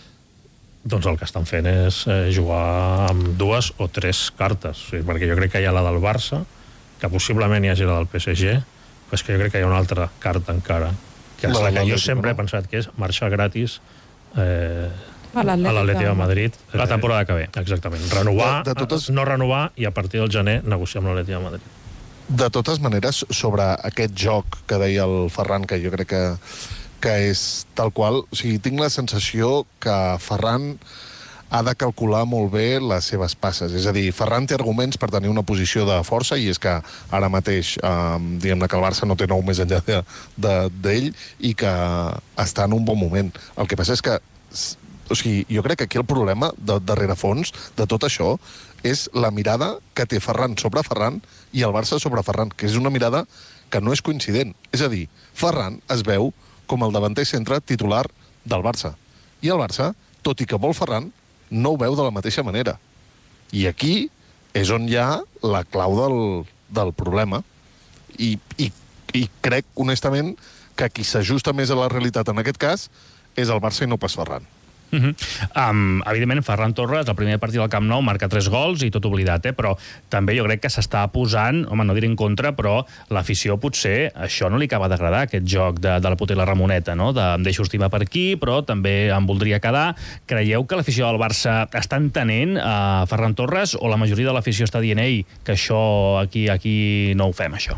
S6: doncs el que estan fent és eh, jugar amb dues o tres cartes. O sigui, perquè jo crec que hi ha la del Barça, que possiblement hi hagi la del P S G, però és que jo crec que hi ha una altra carta encara, que és la, la que jo sempre he pensat que és marxar gratis eh, a l'Atlètic de Madrid.
S8: La temporada que ve.
S6: Exactament. Renovar,
S11: de, de totes...
S6: no renovar, i a partir del gener negociar amb l'Atlètic de Madrid.
S11: De totes maneres, sobre aquest joc que deia el Ferran, que jo crec que, que és tal qual, o sigui, tinc la sensació que Ferran ha de calcular molt bé les seves passes. És a dir, Ferran té arguments per tenir una posició de força, i és que ara mateix, eh, diguem-ne que el Barça no té nou més enllà d'ell, de, de, i que està en un bon moment. El que passa és que, o sigui, jo crec que aquí el problema de, de rerefons de tot això és la mirada que té Ferran sobre Ferran i el Barça sobre Ferran, que és una mirada que no és coincident. És a dir, Ferran es veu com el davanter centre titular del Barça. I el Barça, tot i que vol Ferran, no ho veu de la mateixa manera. I aquí és on hi ha la clau del, del problema. I, i, I crec, honestament, que qui s'ajusta més a la realitat en aquest cas és el Barça i no pas Ferran.
S8: Uh -huh. um, evidentment, Ferran Torres, el primer partit del Camp Nou, marca tres gols i tot oblidat, eh? Però també jo crec que s'està posant, home, no diré en contra, però l'afició potser això no li acaba d'agradar, aquest joc de, de la puta i la Ramoneta, no? De, em deixo estimar per aquí, però també em voldria quedar. Creieu que l'afició del Barça està entenent a Ferran Torres, o la majoria de l'afició està dient, ei, que això aquí, aquí no ho fem, això?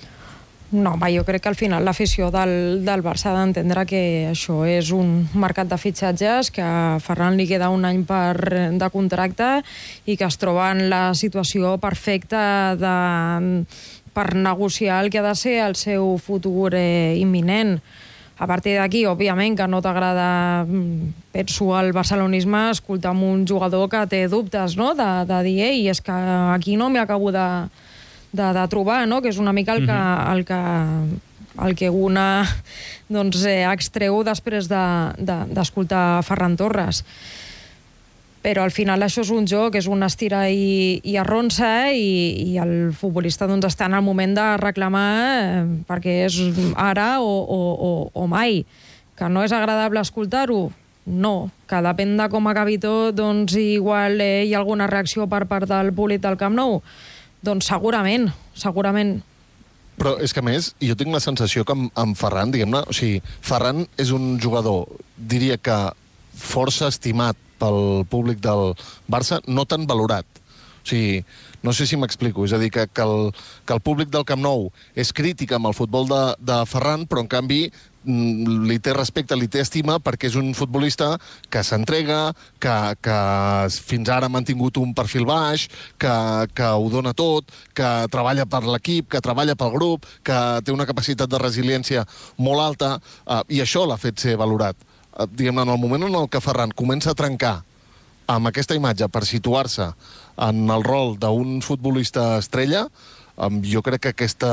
S10: No, va, jo crec que al final l'afició del, del Barça ha d'entendre que això és un mercat de fitxatges, que a Ferran li queda un any per, de contracte i que es troba en la situació perfecta de, per negociar el que ha de ser el seu futur eh, imminent. A partir d'aquí, òbviament, que no t'agrada, penso, el barcelonisme, escoltar amb un jugador que té dubtes, no?, de, de dir, ei, és que aquí no m'hi acabo de... De, de trobar, no?, que és una mica el que, el que, el que una doncs, eh, extreu després d'escoltar de, de, Ferran Torres. Però al final això és un joc, és un estira i, i arronsa, eh? I, i el futbolista doncs, està en el moment de reclamar eh, perquè és ara o, o, o, o mai. Que no és agradable escoltar-ho? No, que depèn de com acabi tot, doncs igual eh, hi ha alguna reacció per part del públic del Camp Nou. Doncs segurament, segurament.
S11: Però és que, a més, jo tinc la sensació que amb, amb Ferran, diguem-ne, o sigui, Ferran és un jugador, diria que força estimat pel públic del Barça, no tan valorat. O sigui, no sé si m'explico, és a dir, que, que, el, que el públic del Camp Nou és crític amb el futbol de, de Ferran, però en canvi li té respecte, li té estima, perquè és un futbolista que s'entrega, que, que fins ara ha mantingut un perfil baix, que, que ho dona tot, que treballa per l'equip, que treballa pel grup, que té una capacitat de resiliència molt alta, eh, i això l'ha fet ser valorat. Eh, diguem-ne, en el moment en el que Ferran comença a trencar amb aquesta imatge per situar-se en el rol d'un futbolista estrella, jo crec que aquesta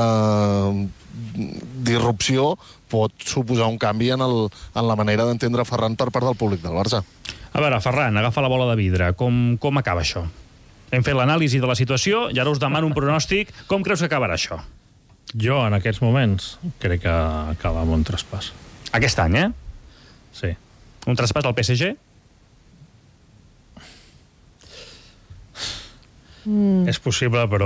S11: disrupció pot suposar un canvi en, el, en la manera d'entendre Ferran per part del públic del Barça.
S8: A veure, Ferran, agafa la bola de vidre. Com, com acaba això? Hem fet l'anàlisi de la situació i ara us demano un pronòstic. Com creus que acabarà això?
S6: Jo, en aquests moments, crec que acaba amb un traspàs.
S8: Aquest any, eh?
S6: Sí.
S8: Un traspàs al P S G?
S10: Mm.
S6: És possible, però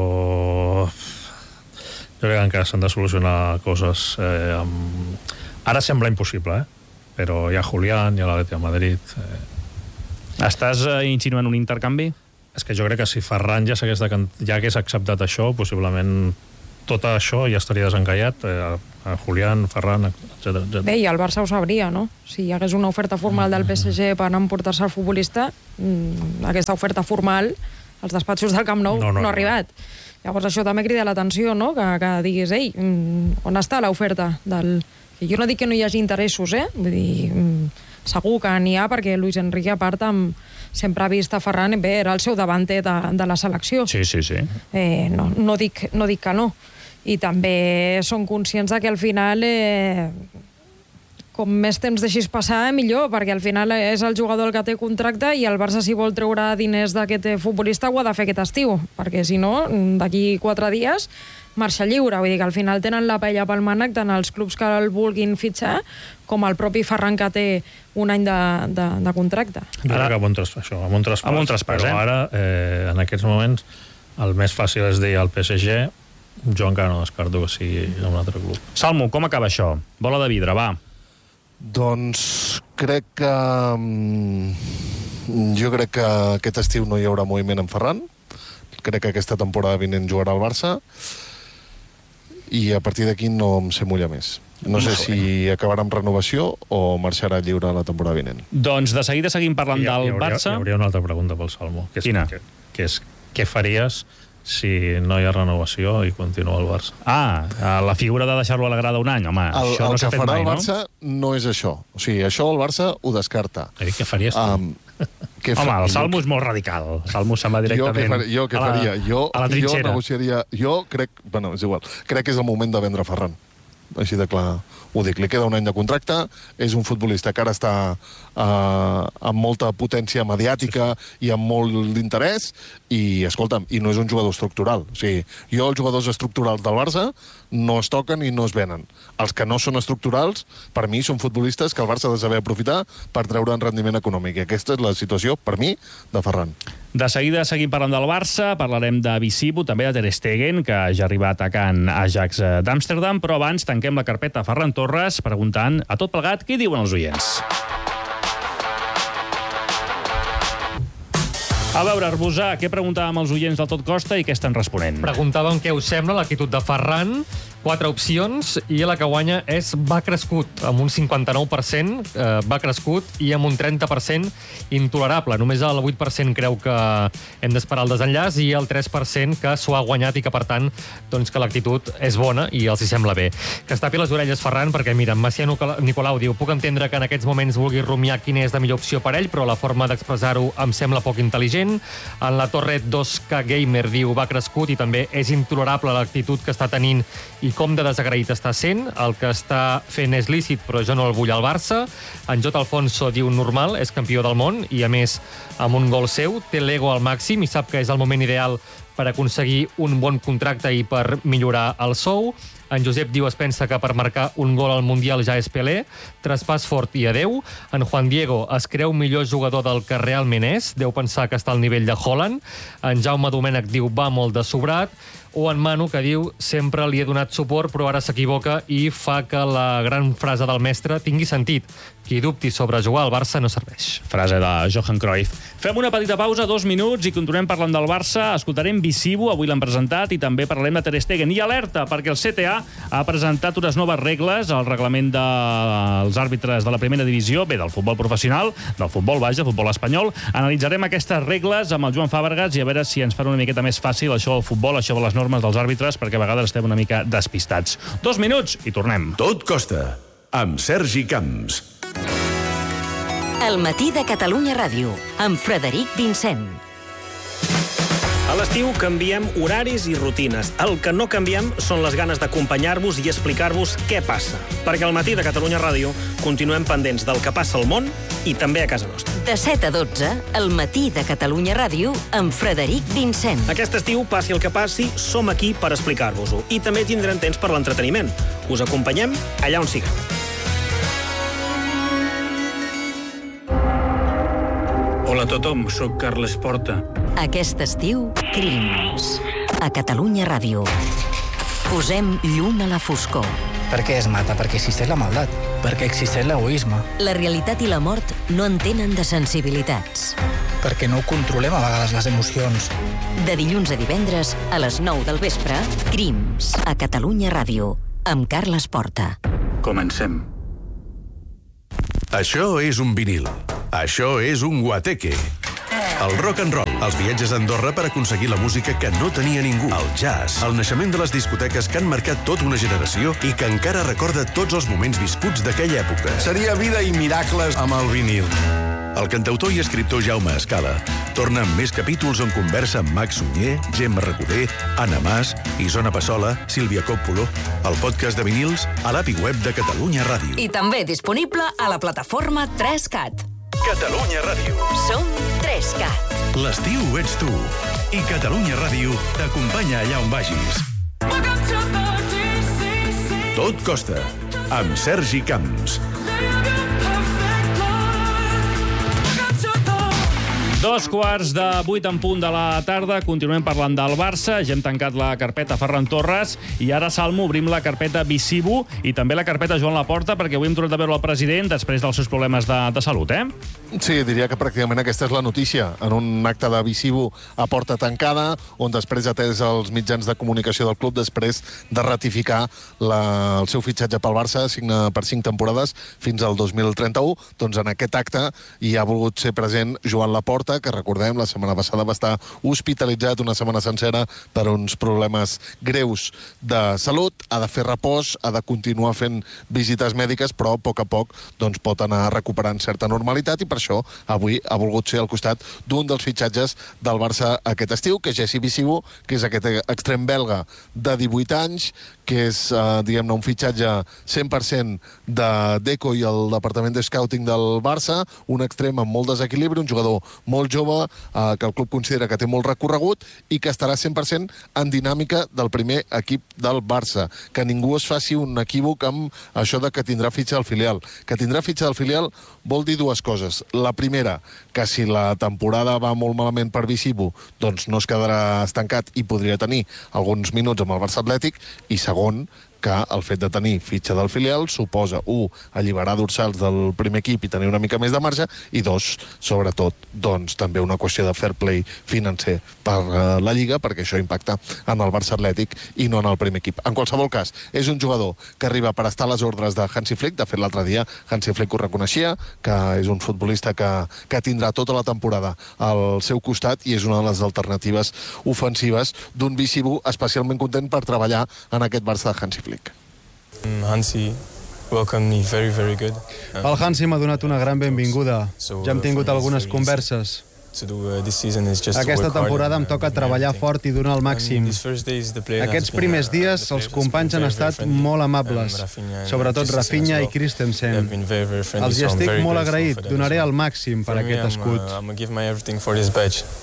S6: jo crec que encara s'han de solucionar coses eh, amb... Ara sembla impossible, eh? Però hi ha Julián, hi ha l'Atlètic de Madrid... Eh...
S8: Estàs eh, insinuant un intercanvi?
S6: És que jo crec que si Ferran ja, ja hagués acceptat això, possiblement tot això ja estaria desencallat, eh, a Julián, Ferran, etcètera, etcètera.
S10: Bé, i el Barça ho sabria, no? Si hi hagués una oferta formal del P S G per emportar-se el futbolista, mmm, aquesta oferta formal als despatxos del Camp Nou no, no, no ha arribat. Llavors això també crida l'atenció, no?, que, que diguis, ei, on està l'oferta del... Jo no dic que no hi hagi interessos, eh? Vull dir, segur que n'hi ha, perquè Luis Enrique, a part, amb, sempre ha vist a Ferran, bé, era el seu davanter de, de la selecció.
S8: Sí, sí, sí.
S10: Eh, no, no, dic, no dic que no. I també són conscients que al final, eh, com més temps deixis passar, millor, perquè al final és el jugador el que té contracte i el Barça, si vol treure diners d'aquest futbolista, ho ha de fer aquest estiu, perquè si no, d'aquí quatre dies marxa lliure. Vull dir que al final tenen la paella pel mànec tant els clubs que el vulguin fitxar com el propi Ferran, que té un any de, de, de contracte.
S6: Jo crec que amb un traspàs, això, amb un traspàs,
S8: amb un traspàs,
S6: però
S8: eh?
S6: ara, eh, en aquests moments, el més fàcil és dir al P S G, jo encara no descarto que sigui un altre club.
S8: Salmo, com acaba això? Bola de vidre, va.
S11: Doncs crec que... Jo crec que aquest estiu no hi haurà moviment en Ferran. Crec que aquesta temporada vinent jugarà al Barça. I a partir d'aquí no em sé mullar més. No sé si acabarà amb renovació o marxarà lliure la temporada vinent.
S8: Doncs de seguida seguim parlant
S6: hi ha,
S8: del
S6: hi hauria,
S8: Barça.
S6: Hi hauria una altra pregunta pel Salmo. Que és,
S8: Quina?
S6: Que, que és, què faries si no hi ha renovació i continua el Barça?
S8: Ah, la figura de deixar-lo a la grada un any, home,
S11: el,
S8: això no s'ha fet mai, no?
S11: El que farà el Barça no és això. O sigui, això el Barça ho descarta.
S6: Eh, què faries tu? Um,
S11: què
S8: home,
S11: fa...
S8: el Salmo és molt radical. El Salmo se'n va directament
S11: jo què faria? Jo,
S8: a la trinxera.
S11: Jo negociaria... Jo crec... Bueno, és igual. Crec que és el moment de vendre Ferran. Així de clar ho dic. Li queda un any de contracte, és un futbolista que ara està eh, amb molta potència mediàtica i amb molt d'interès, i, escolta'm, i no és un jugador estructural. O sigui, jo els jugadors estructurals del Barça no es toquen i no es venen. Els que no són estructurals, per mi, són futbolistes que el Barça ha de saber aprofitar per treure en rendiment econòmic. I aquesta és la situació, per mi, de Ferran.
S8: De seguida seguim parlant del Barça, parlarem de Visibo, també de Ter Stegen, que ja ha arribat atacant Ajax d'Amsterdam, però abans tanquem la carpeta a Ferran Torres preguntant a tot plegat què diuen els oients. A veure, Arbusà, què preguntàvem als oients del Tot Costa i què estan responent?
S9: Preguntàvem què us sembla l'actitud de Ferran, quatre opcions, i la que guanya és va crescut, amb un cinquanta-nou per cent, eh, va crescut, i amb un trenta per cent intolerable. Només el vuit per cent creu que hem d'esperar el desenllaç i el tres per cent que s'ho ha guanyat i que, per tant, doncs que l'actitud és bona i els hi sembla bé. Que es tapi les orelles, Ferran, perquè, mira, Macià Nicolau diu: puc entendre que en aquests moments vulgui rumiar quina és la millor opció per ell, però la forma d'expressar-ho em sembla poc intel·ligent. En la Torre dos K Gamer diu: va crescut i també és intolerable l'actitud que està tenint i com de desagraït està sent. El que està fent és lícit, però jo no el vull al Barça. En J. Alfonso diu: normal, és campió del món i, a més, amb un gol seu, té l'ego al màxim i sap que és el moment ideal per aconseguir un bon contracte i per millorar el sou. En Josep diu: es pensa que per marcar un gol al Mundial ja és Pelé. Traspàs fort i adeu. En Juan Diego es creu millor jugador del que realment és. Deu pensar que està al nivell de Haaland. En Jaume Domènech diu: va molt de sobrat. O en Manu, que diu: sempre li he donat suport, però ara s'equivoca i fa que la gran frase del mestre tingui sentit. Qui dubti sobre jugar al Barça no serveix.
S8: Frase de Johan Cruyff. Fem una petita pausa, dos minuts, i continuem parlant del Barça. Escoltarem Visibo, avui l'han presentat, i també parlarem de Ter Stegen. I alerta, perquè el C T A ha presentat unes noves regles al reglament dels àrbitres de la primera divisió, bé, del futbol professional, del futbol baix, del futbol espanyol. Analitzarem aquestes regles amb el Joan Fàbregas i a veure si ens fan una miqueta més fàcil això del futbol, això de les normes dels àrbitres, perquè a vegades estem una mica despistats. Dos minuts i tornem.
S7: Tot Costa, amb Sergi Camps.
S13: El matí de Catalunya Ràdio, amb Frederic Vincent.
S14: A l'estiu canviem horaris i rutines. El que no canviem són les ganes d'acompanyar-vos i explicar-vos què passa. Perquè al matí de Catalunya Ràdio continuem pendents del que passa al món i també a casa nostra.
S13: De set a dotze, el matí de Catalunya Ràdio, amb Frederic Vincent.
S14: Aquest estiu, passi el que passi, som aquí per explicar-vos-ho. I també tindrem temps per l'entreteniment. Us acompanyem allà on sigueu.
S15: Hola a tothom, sóc Carles Porta.
S13: Aquest estiu, Crims. A Catalunya Ràdio. Posem llum a la foscor.
S16: Per què es mata? Perquè existeix la maldat. Perquè existeix l'egoisme.
S13: La realitat i la mort no entenen de sensibilitats.
S16: Perquè no controlem a vegades les emocions.
S13: De dilluns a divendres, a les nou del vespre, Crims. A Catalunya Ràdio. Amb Carles Porta.
S15: Comencem.
S7: Això és un vinil. Això és un guateque. el rock and roll, els viatges a Andorra per aconseguir la música que no tenia ningú, el jazz, el naixement de les discoteques que han marcat tota una generació i que encara recorda tots els moments viscuts d'aquella època.
S17: Seria vida i miracles amb el vinil.
S7: El cantautor i escriptor Jaume Escala torna amb més capítols on conversa amb Max Sunyer, Gemma Recoder, Anna Mas, Isona Passola, Sílvia Coppola, el podcast de vinils a l'A P I web de Catalunya Ràdio.
S13: I també disponible a la plataforma tres cat.
S7: Catalunya Ràdio.
S13: Som tres cat.
S7: L'estiu ets tu. I Catalunya Ràdio t'acompanya allà on vagis. Tot costa. Amb Sergi Camps.
S8: Dos quarts de vuit en punt de la tarda, continuem parlant del Barça, ja hem tancat la carpeta Ferran Torres i ara, Salmo, obrim la carpeta Visibu i també la carpeta Joan Laporta, perquè avui hem tornat a veure el president després dels seus problemes de, de salut, eh?
S11: Sí, diria que pràcticament aquesta és la notícia. En un acte de Visibu a porta tancada, on després ha atès els mitjans de comunicació del club després de ratificar la, el seu fitxatge pel Barça, signa per cinc temporades fins al dos mil trenta-u, doncs en aquest acte hi ha volgut ser present Joan Laporta, que recordem, la setmana passada va estar hospitalitzat una setmana sencera per uns problemes greus de salut, ha de fer repòs, ha de continuar fent visites mèdiques, però a poc a poc doncs, pot anar recuperant certa normalitat i per això avui ha volgut ser al costat d'un dels fitxatges del Barça aquest estiu, que és Jesse Visibu, que és aquest extrem belga de divuit anys, que és, eh, diguem-ne, un fitxatge cent per cent de Deco i el departament de scouting del Barça, un extrem amb molt desequilibri, un jugador molt jove, eh, que el club considera que té molt recorregut i que estarà cent per cent en dinàmica del primer equip del Barça. Que ningú es faci un equívoc amb això de que tindrà fitxa del filial. Que tindrà fitxa del filial vol dir dues coses. La primera, que si la temporada va molt malament per Visibu, doncs no es quedarà estancat i podria tenir alguns minuts amb el Barça Atlètic, i segon, que el fet de tenir fitxa del filial suposa, un, alliberar dorsals del primer equip i tenir una mica més de marge, i dos, sobretot, doncs també una qüestió de fair play financer per uh, la Lliga, perquè això impacta en el Barça Atlètic i no en el primer equip. En qualsevol cas, és un jugador que arriba per estar a les ordres de Hansi Flick. De fet, l'altre dia Hansi Flick ho reconeixia, que és un futbolista que, que tindrà tota la temporada al seu costat i és una de les alternatives ofensives d'un Visibu especialment content per treballar en aquest Barça de Hansi Flick.
S18: Hansi welcomed me very, very good.
S19: El Hansi m'ha donat una gran benvinguda. Ja hem tingut algunes converses. Aquesta temporada em toca treballar fort i donar el màxim. Aquests primers dies els companys han estat molt amables, sobretot Rafinha i Christensen. Els hi estic molt agraït, donaré el màxim per aquest escut.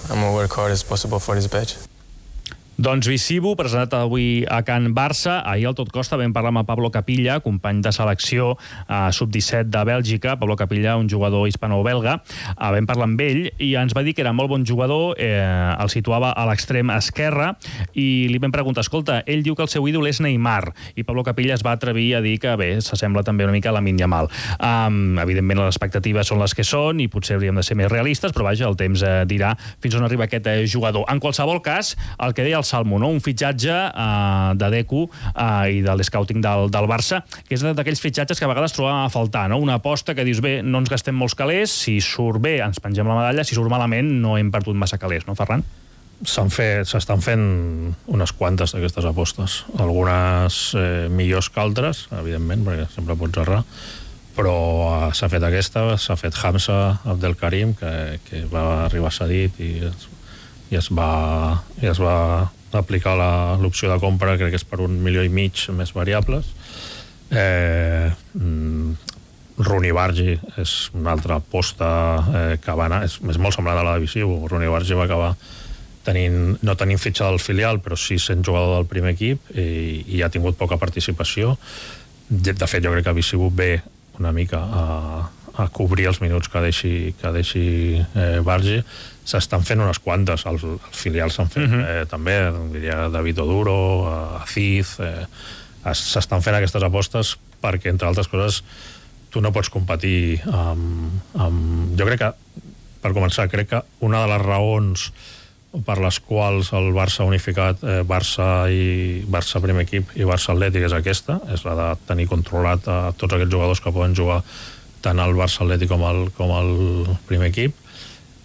S8: Doncs Visibu, presentat avui a Can Barça. Ahir al Tot Costa vam parlar amb Pablo Capilla, company de selecció eh, sub disset de Bèlgica. Pablo Capilla, un jugador hispano-belga. Eh, vam parlar amb ell i ens va dir que era molt bon jugador, eh, el situava a l'extrem esquerre i li vam preguntar, escolta, ell diu que el seu ídol és Neymar, i Pablo Capilla es va atrevir a dir que, bé, s'assembla també una mica a Lamine Yamal. Um, evidentment, les expectatives són les que són i potser hauríem de ser més realistes, però vaja, el temps eh, dirà fins on arriba aquest eh, jugador. En qualsevol cas, el que deia el Salmo, no? Un fitxatge uh, de Deco uh, i de l'escouting del, del Barça, que és d'aquells fitxatges que a vegades trobàvem a faltar, no? Una aposta que dius, bé, no ens gastem molts calés, si surt bé ens pengem la medalla, si surt malament no hem perdut massa calés, no, Ferran?
S6: S'han fet, s'estan fent unes quantes d'aquestes apostes. Algunes eh, millors que altres, evidentment, perquè sempre pots errar, però uh, s'ha fet aquesta, s'ha fet Hamza Abdelkarim, que, que va arribar cedit i es, i es va, i es va aplicar l'opció de compra, crec que és per un milió i mig més variables. Eh, Rooney Bargi és una altra aposta eh, que va anar, és, és molt semblant a la de Visibu. Rooney Bargi va acabar tenint, no tenint fitxa del filial, però sí sent jugador del primer equip i, i ha tingut poca participació. De fet, jo crec que Visibu ve una mica a, a cobrir els minuts que deixi, que deixi eh, Bargi. S'estan fent unes quantes, els, els filials s'han fet uh-huh. eh, també, diria David Oduro, Aziz, eh, s'estan fent aquestes apostes perquè, entre altres coses, tu no pots competir amb, amb... Jo crec que, per començar, crec que una de les raons per les quals el Barça ha unificat eh, Barça i Barça primer equip i Barça Atlètic és aquesta, és la de tenir controlat a tots aquests jugadors que poden jugar tant al Barça Atlètic com al, com al primer equip.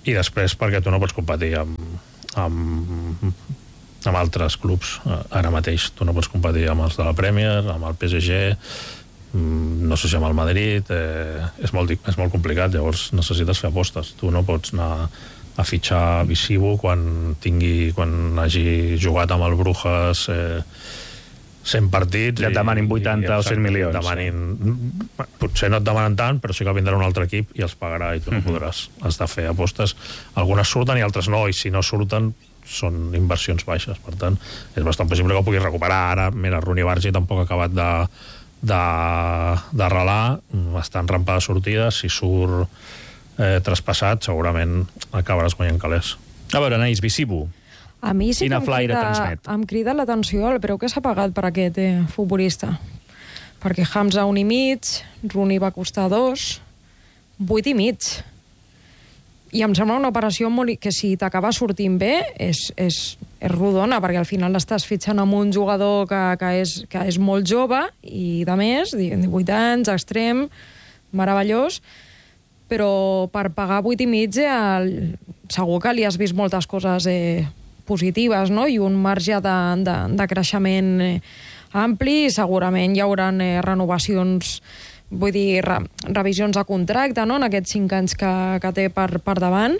S6: i després perquè tu no pots competir amb, amb, amb altres clubs ara mateix. Tu no pots competir amb els de la Premier, amb el P S G, no sé si amb el Madrid, eh, és, molt, és molt complicat, llavors necessites fer apostes. Tu no pots anar a fitxar Visivo quan tingui, quan hagi jugat amb el Brujas eh, cent partits.
S8: Ja et demanin vuitanta o cent milions.
S6: Demanin, potser no et demanen tant, però sí que vindrà un altre equip i els pagarà i tu no mm-hmm. podràs. Has de fer apostes. Algunes surten i altres no, i si no surten són inversions baixes. Per tant, és bastant possible que ho puguis recuperar. Ara, mira, Rooney Bargi tampoc ha acabat de d'arrelar, bastant rampa de sortida. Si surt eh, traspassat, segurament acabaràs guanyant calés.
S8: A veure, Anaïs, Visivo.
S10: A mi sí que em crida, em crida l'atenció el preu que s'ha pagat per aquest eh, futbolista. Perquè Hamza un i mig, Rooney va costar dos, vuit i mig. I em sembla una operació molt, que si t'acaba sortint bé és, és, és rodona, perquè al final estàs fitxant amb un jugador que, que, és, que és molt jove i de més, divuit anys, extrem, meravellós, però per pagar vuit i mig eh, segur que li has vist moltes coses eh, positives, no? I un marge de, de, de creixement eh, ampli, i segurament hi haurà eh, renovacions, vull dir, re, revisions de contracte, no?, en aquests cinc anys que, que té per, per davant.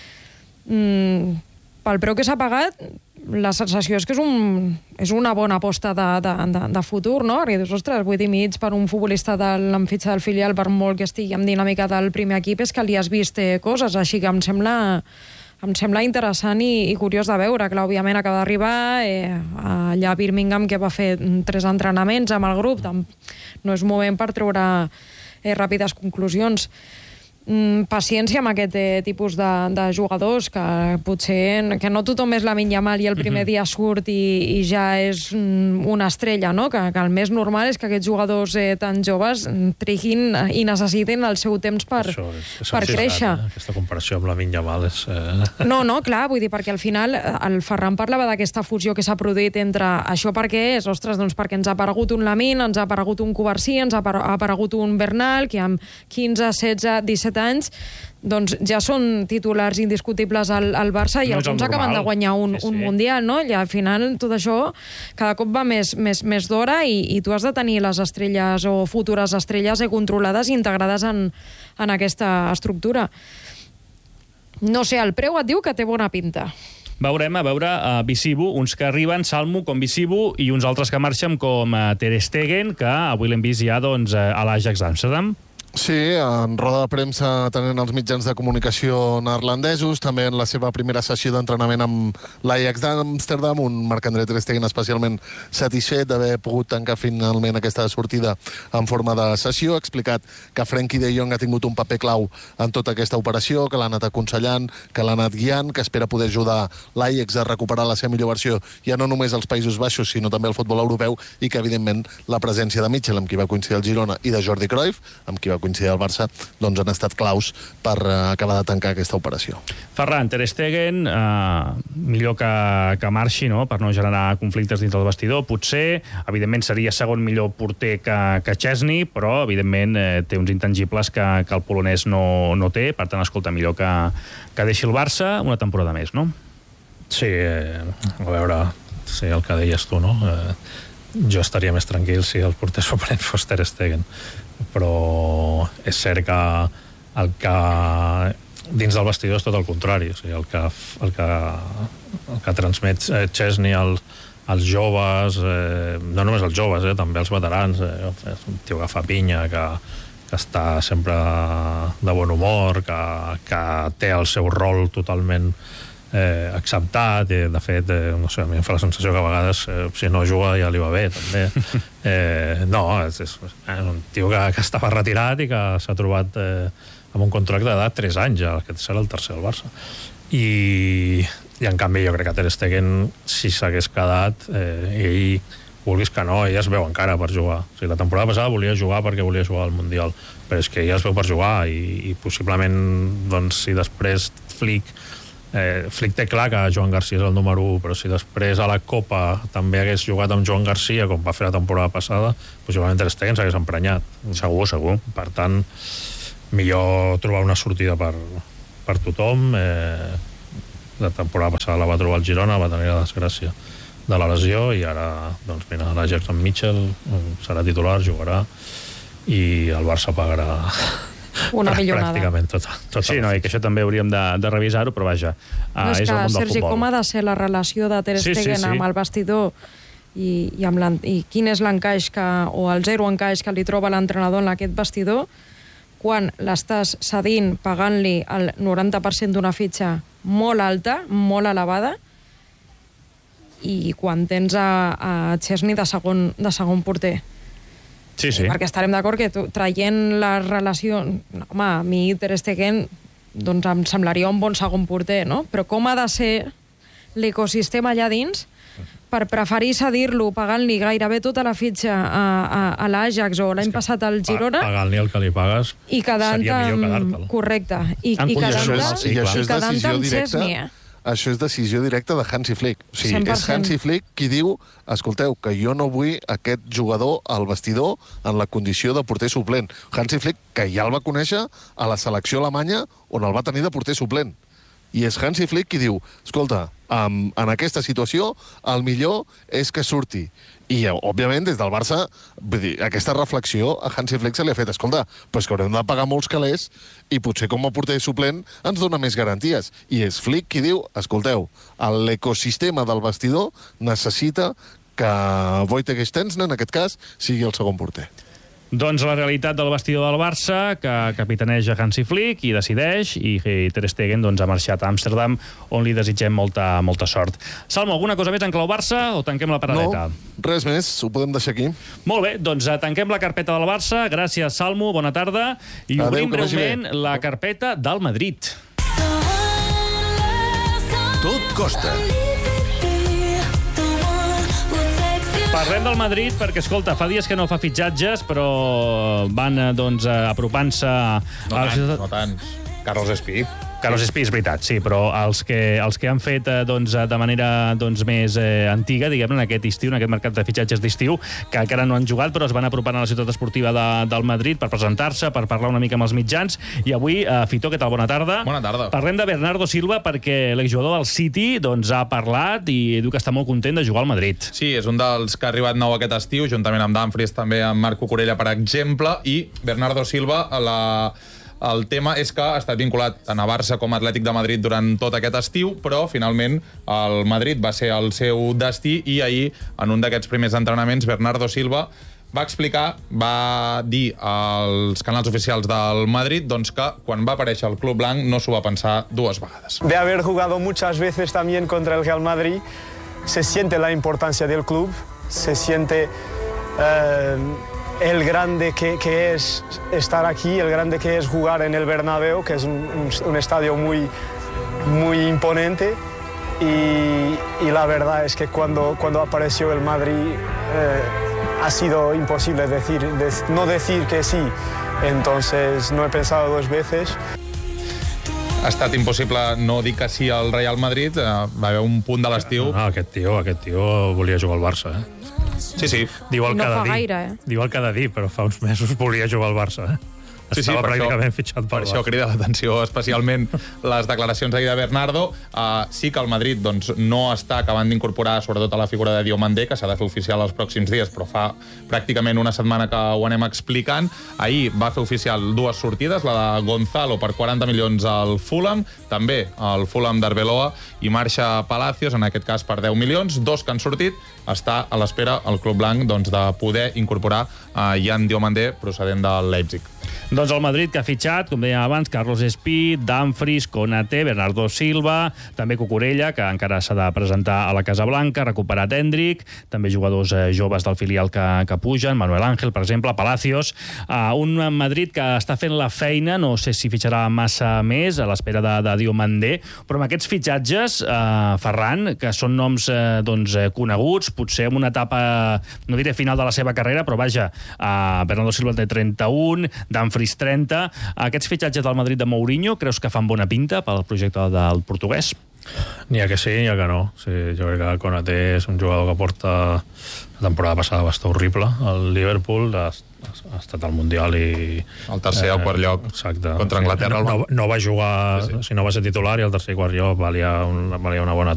S10: Mm, pel preu que s'ha pagat, la sensació és que és, un, és una bona aposta de, de, de, de futur, no? Perquè dius, ostres, vuit i mig per un futbolista de l'enfitxa del filial, per molt que estigui amb dinàmica del primer equip, és que li has vist eh, coses, així que em sembla... em sembla interessant i, i curiós de veure. Clar, òbviament acaba d'arribar eh, allà a Birmingham, que va fer tres entrenaments amb el grup. No és moment per treure eh, ràpides conclusions. Mm, paciència amb aquest eh, tipus de, de jugadors, que potser que no tothom és Lamine Yamal i el primer mm-hmm. dia surt i, i ja és mm, una estrella, no? Que, que el més normal és que aquests jugadors eh, tan joves triguin i necessitin el seu temps per, Això és, és per créixer.
S6: Eh? Aquesta comparació amb Lamine Yamal és... Eh...
S10: No, no, clar, vull dir, perquè al final el Ferran parlava d'aquesta fusió que s'ha produït entre això perquè és, ostres, doncs perquè ens ha aparegut un Lamine, ens ha aparegut un Covarsí, ens ha aparegut un Bernal, que amb quinze, setze, disset anys, doncs ja són titulars indiscutibles al, al Barça i no alguns acaben de guanyar un, sí, sí. un Mundial, no? I al final tot això cada cop va més, més, més d'hora i, i tu has de tenir les estrelles o futures estrelles eh, controlades i integrades en, en aquesta estructura. No sé, el preu et diu que té bona pinta.
S8: Veurem, a veure, uh, Visivo, uns que arriben, Salmo, com Visivo, i uns altres que marxen, com uh, Ter Stegen, que avui l'hem vist ja doncs, uh, a l'Ajax d'Amsterdam.
S11: Sí, en roda de premsa tenint els mitjans de comunicació neerlandesos, també en la seva primera sessió d'entrenament amb l'Ajax d'Amsterdam, un Marc-André Ter Stegen especialment satisfet d'haver pogut tancar finalment aquesta sortida en forma de sessió. Ha explicat que Frenkie de Jong ha tingut un paper clau en tota aquesta operació, que l'ha anat aconsellant, que l'ha anat guiant, que espera poder ajudar l'Ajax a recuperar la seva millor versió, ja no només als Països Baixos, sinó també al futbol europeu, i que, evidentment, la presència de Mitchell, amb qui va coincidir el Girona, i de Jordi Cruyff, amb qui va coincidir al Barça, doncs han estat claus per uh, acabar de tancar aquesta operació.
S8: Ferran, Ter Stegen, uh, millor que, que marxi, no?, per no generar conflictes dins del vestidor. Potser, evidentment, seria segon millor porter que, que Chesney, però, evidentment, eh, té uns intangibles que, que el polonès no, no té. Per tant, escolta, millor que, que deixi el Barça una temporada més, no?
S6: Sí, eh, a veure, sí, el que deies tu, no? Eh, jo estaria més tranquil si el porter suplent fos Ter Stegen. Però és cert que el que dins del vestidor és tot el contrari, o sigui, el que, el que, el que transmet Chesney als, als joves, eh, no només als joves, eh, també als veterans, eh, és un tio que fa pinya, que, que està sempre de bon humor, que, que té el seu rol totalment eh, acceptat, i de fet, eh, no sé, a mi em fa la sensació que a vegades eh, si no juga ja li va bé, també. Eh, no, és, és, és un tio que, que estava retirat i que s'ha trobat eh, amb un contracte d'edat tres anys, ja, que serà el tercer del Barça. I, i en canvi jo crec que Ter Stegen, si s'hagués quedat, eh, ell, vulguis que no, ell es veu encara per jugar. O sigui, la temporada passada volia jugar perquè volia jugar al Mundial, però és que ell es veu per jugar i, i possiblement, doncs, si després Flick Eh, Flick té clar que Joan Garcia és el número u, però si després a la Copa també hagués jugat amb Joan Garcia, com va fer la temporada passada, possiblement Ter Stegen s'hagués emprenyat.
S8: Segur, segur.
S6: Per tant, millor trobar una sortida per, per tothom. Eh, la temporada passada la va trobar el Girona, va tenir la desgràcia de la lesió, i ara, doncs mira, la Jackson Mitchell serà titular, jugarà, i el Barça pagarà
S10: una millonada.
S6: Pràcticament tot, tot.
S8: Sí, no, i que això també hauríem de, de revisar-ho, però vaja,
S10: no, és,
S8: és
S10: que,
S8: el món del
S10: Sergi,
S8: futbol.
S10: com ha de ser la relació de Ter Stegen sí, sí, sí. amb el vestidor i, i, amb i quin és l'encaix que, o el zero encaix que li troba l'entrenador en aquest vestidor quan l'estàs cedint pagant-li el noranta per cent d'una fitxa molt alta, molt elevada, i quan tens a, a Chesney de segon, de segon porter.
S8: Sí, sí.
S10: Perquè estarem d'acord que tu, traient la relació... No, home, a mi Ter Stegen doncs em semblaria un bon segon porter, no? Però com ha de ser l'ecosistema allà dins per preferir cedir-lo pagant-li gairebé tota la fitxa a, a, a l'Ajax o l'any passat al Girona...
S6: Pa, pagant-li el que li pagues
S10: i quedant
S6: seria millor quedar-te'l.
S10: Correcte. I, i quedant-te
S11: i això és
S10: quedant
S11: decisió
S10: amb
S11: directa.
S10: Chesney, eh?
S11: Això és decisió directa de Hansi Flick. O sigui,
S10: cent per
S11: és
S10: cent.
S11: Hansi Flick qui diu, escolteu, que jo no vull aquest jugador al vestidor en la condició de porter suplent. Hansi Flick, que ja el va conèixer a la selecció alemanya, on el va tenir de porter suplent. I és Hansi Flick qui diu, escolta, en, en aquesta situació el millor és que surti. I, òbviament, des del Barça, vull dir, aquesta reflexió a Hansi Flick se li ha fet, escolta, però és que haurem de pagar molts calés i potser com a porter suplent ens dona més garanties. I és Flick qui diu, escolteu, l'ecosistema del vestidor necessita que Wojtek Szczęsny, en aquest cas, sigui el segon porter.
S8: Doncs la realitat del vestidor del Barça, que capitaneja Hansi Flick i decideix, i Ter Stegen doncs, ha marxat a Amsterdam, on li desitgem molta, molta sort. Salmo, alguna cosa més en clau Barça o tanquem la paradeta?
S11: No, res més, ho podem deixar aquí.
S8: Molt bé, doncs tanquem la carpeta del Barça. Gràcies, Salmo, bona tarda. I
S11: Adéu,
S8: obrim breument la carpeta del Madrid.
S7: Tot costa.
S8: Parlem del Madrid perquè, escolta, fa dies que no fa fitxatges, però van doncs, apropant-se...
S20: No tants, no tants. Carlos Espí.
S8: Carlos Espí, és veritat, sí, però els que, els que han fet doncs, de manera doncs, més eh, antiga, diguem-ne, en aquest estiu, en aquest mercat de fitxatges d'estiu, que encara no han jugat, però es van apropant a la ciutat esportiva de, del Madrid per presentar-se, per parlar una mica amb els mitjans. I avui, eh, Fitó, què tal? Bona tarda.
S20: Bona tarda.
S8: Parlem de Bernardo Silva perquè l'exjugador del City doncs, ha parlat i diu que està molt content de jugar al Madrid.
S20: Sí, és un dels que ha arribat nou aquest estiu, juntament amb Dumfries, també amb Marc Cucurella, per exemple, i Bernardo Silva, la... El tema és que ha estat vinculat tant a Barça com a Atlètic de Madrid durant tot aquest estiu, però finalment el Madrid va ser el seu destí i ahir, en un d'aquests primers entrenaments, Bernardo Silva va explicar, va dir als canals oficials del Madrid doncs que quan va aparèixer el Club Blanc no s'ho va pensar dues vegades.
S21: De haber jugado muchas veces también contra el Real Madrid, se siente la importancia del club, se siente... Eh, el grande que, que es estar aquí, el grande que es jugar en el Bernabéu, que es un, un, un estadio muy, muy imponente. Y, y la verdad es que cuando, cuando apareció el Madrid eh, ha sido imposible decir, de, no decir que sí. Entonces no he pensado dos veces.
S20: Ha estat impossible no dir que sí al Real Madrid. Va haver un punt de l'estiu...
S6: No, aquest tio, aquest tio volia jugar al Barça, eh?
S20: Sí, sí.
S6: Diu el
S10: no
S6: que ha
S10: fa
S6: de dir.
S10: gaire, eh?
S6: Diu el que ha de dir, però fa uns mesos volia jugar al Barça, eh?
S20: Sí, sí,
S6: Estava
S20: per
S6: pràcticament
S20: això,
S6: fitxat
S20: per
S6: pel
S20: això
S6: Barça.
S20: crida l'atenció especialment les declaracions ahir de Bernardo. Uh, sí que el Madrid doncs, no està acabant d'incorporar sobretot a la figura de Diomandé, que s'ha de fer oficial els pròxims dies, però fa pràcticament una setmana que ho anem explicant. Ahir va fer oficial dues sortides, la de Gonzalo per quaranta milions al Fulham, també al Fulham d'Arbeloa, i marxa Palacios, en aquest cas per deu milions, dos que han sortit. Està a l'espera el Club Blanc doncs, de poder incorporar uh, Jan Diomandé, procedent del Leipzig.
S8: Doncs el Madrid, que ha fitxat, com dèiem abans, Carlos Espí, Dumfries, Konaté, Bernardo Silva, també Cucurella, que encara s'ha de presentar a la Casa Blanca, recuperat Endrick, també jugadors eh, joves del filial que, que pugen, Manuel Ángel, per exemple, Palacios. Uh, un Madrid que està fent la feina, no sé si fitxarà massa més, a l'espera de, de Diomandé, però amb aquests fitxatges, uh, Ferran, que són noms uh, doncs, coneguts, potser en una etapa, no diré final de la seva carrera, però vaja, uh, Bernardo Silva té trenta-un, Dumfries trenta. Aquests fitxatges del Madrid de Mourinho, creus que fan bona pinta pel projecte del portuguès?
S6: N'hi ha que sí, n'hi ha que no. Sí, jo crec que Konaté és un jugador que porta la temporada passada va estar horrible. El Liverpool ha, ha estat al Mundial i...
S20: El tercer o eh, quart lloc
S6: exacte.
S20: Contra Anglaterra.
S6: No, no, no va jugar, sí, sí. Si no va ser titular, i el tercer i quart lloc valia, un, valia una bona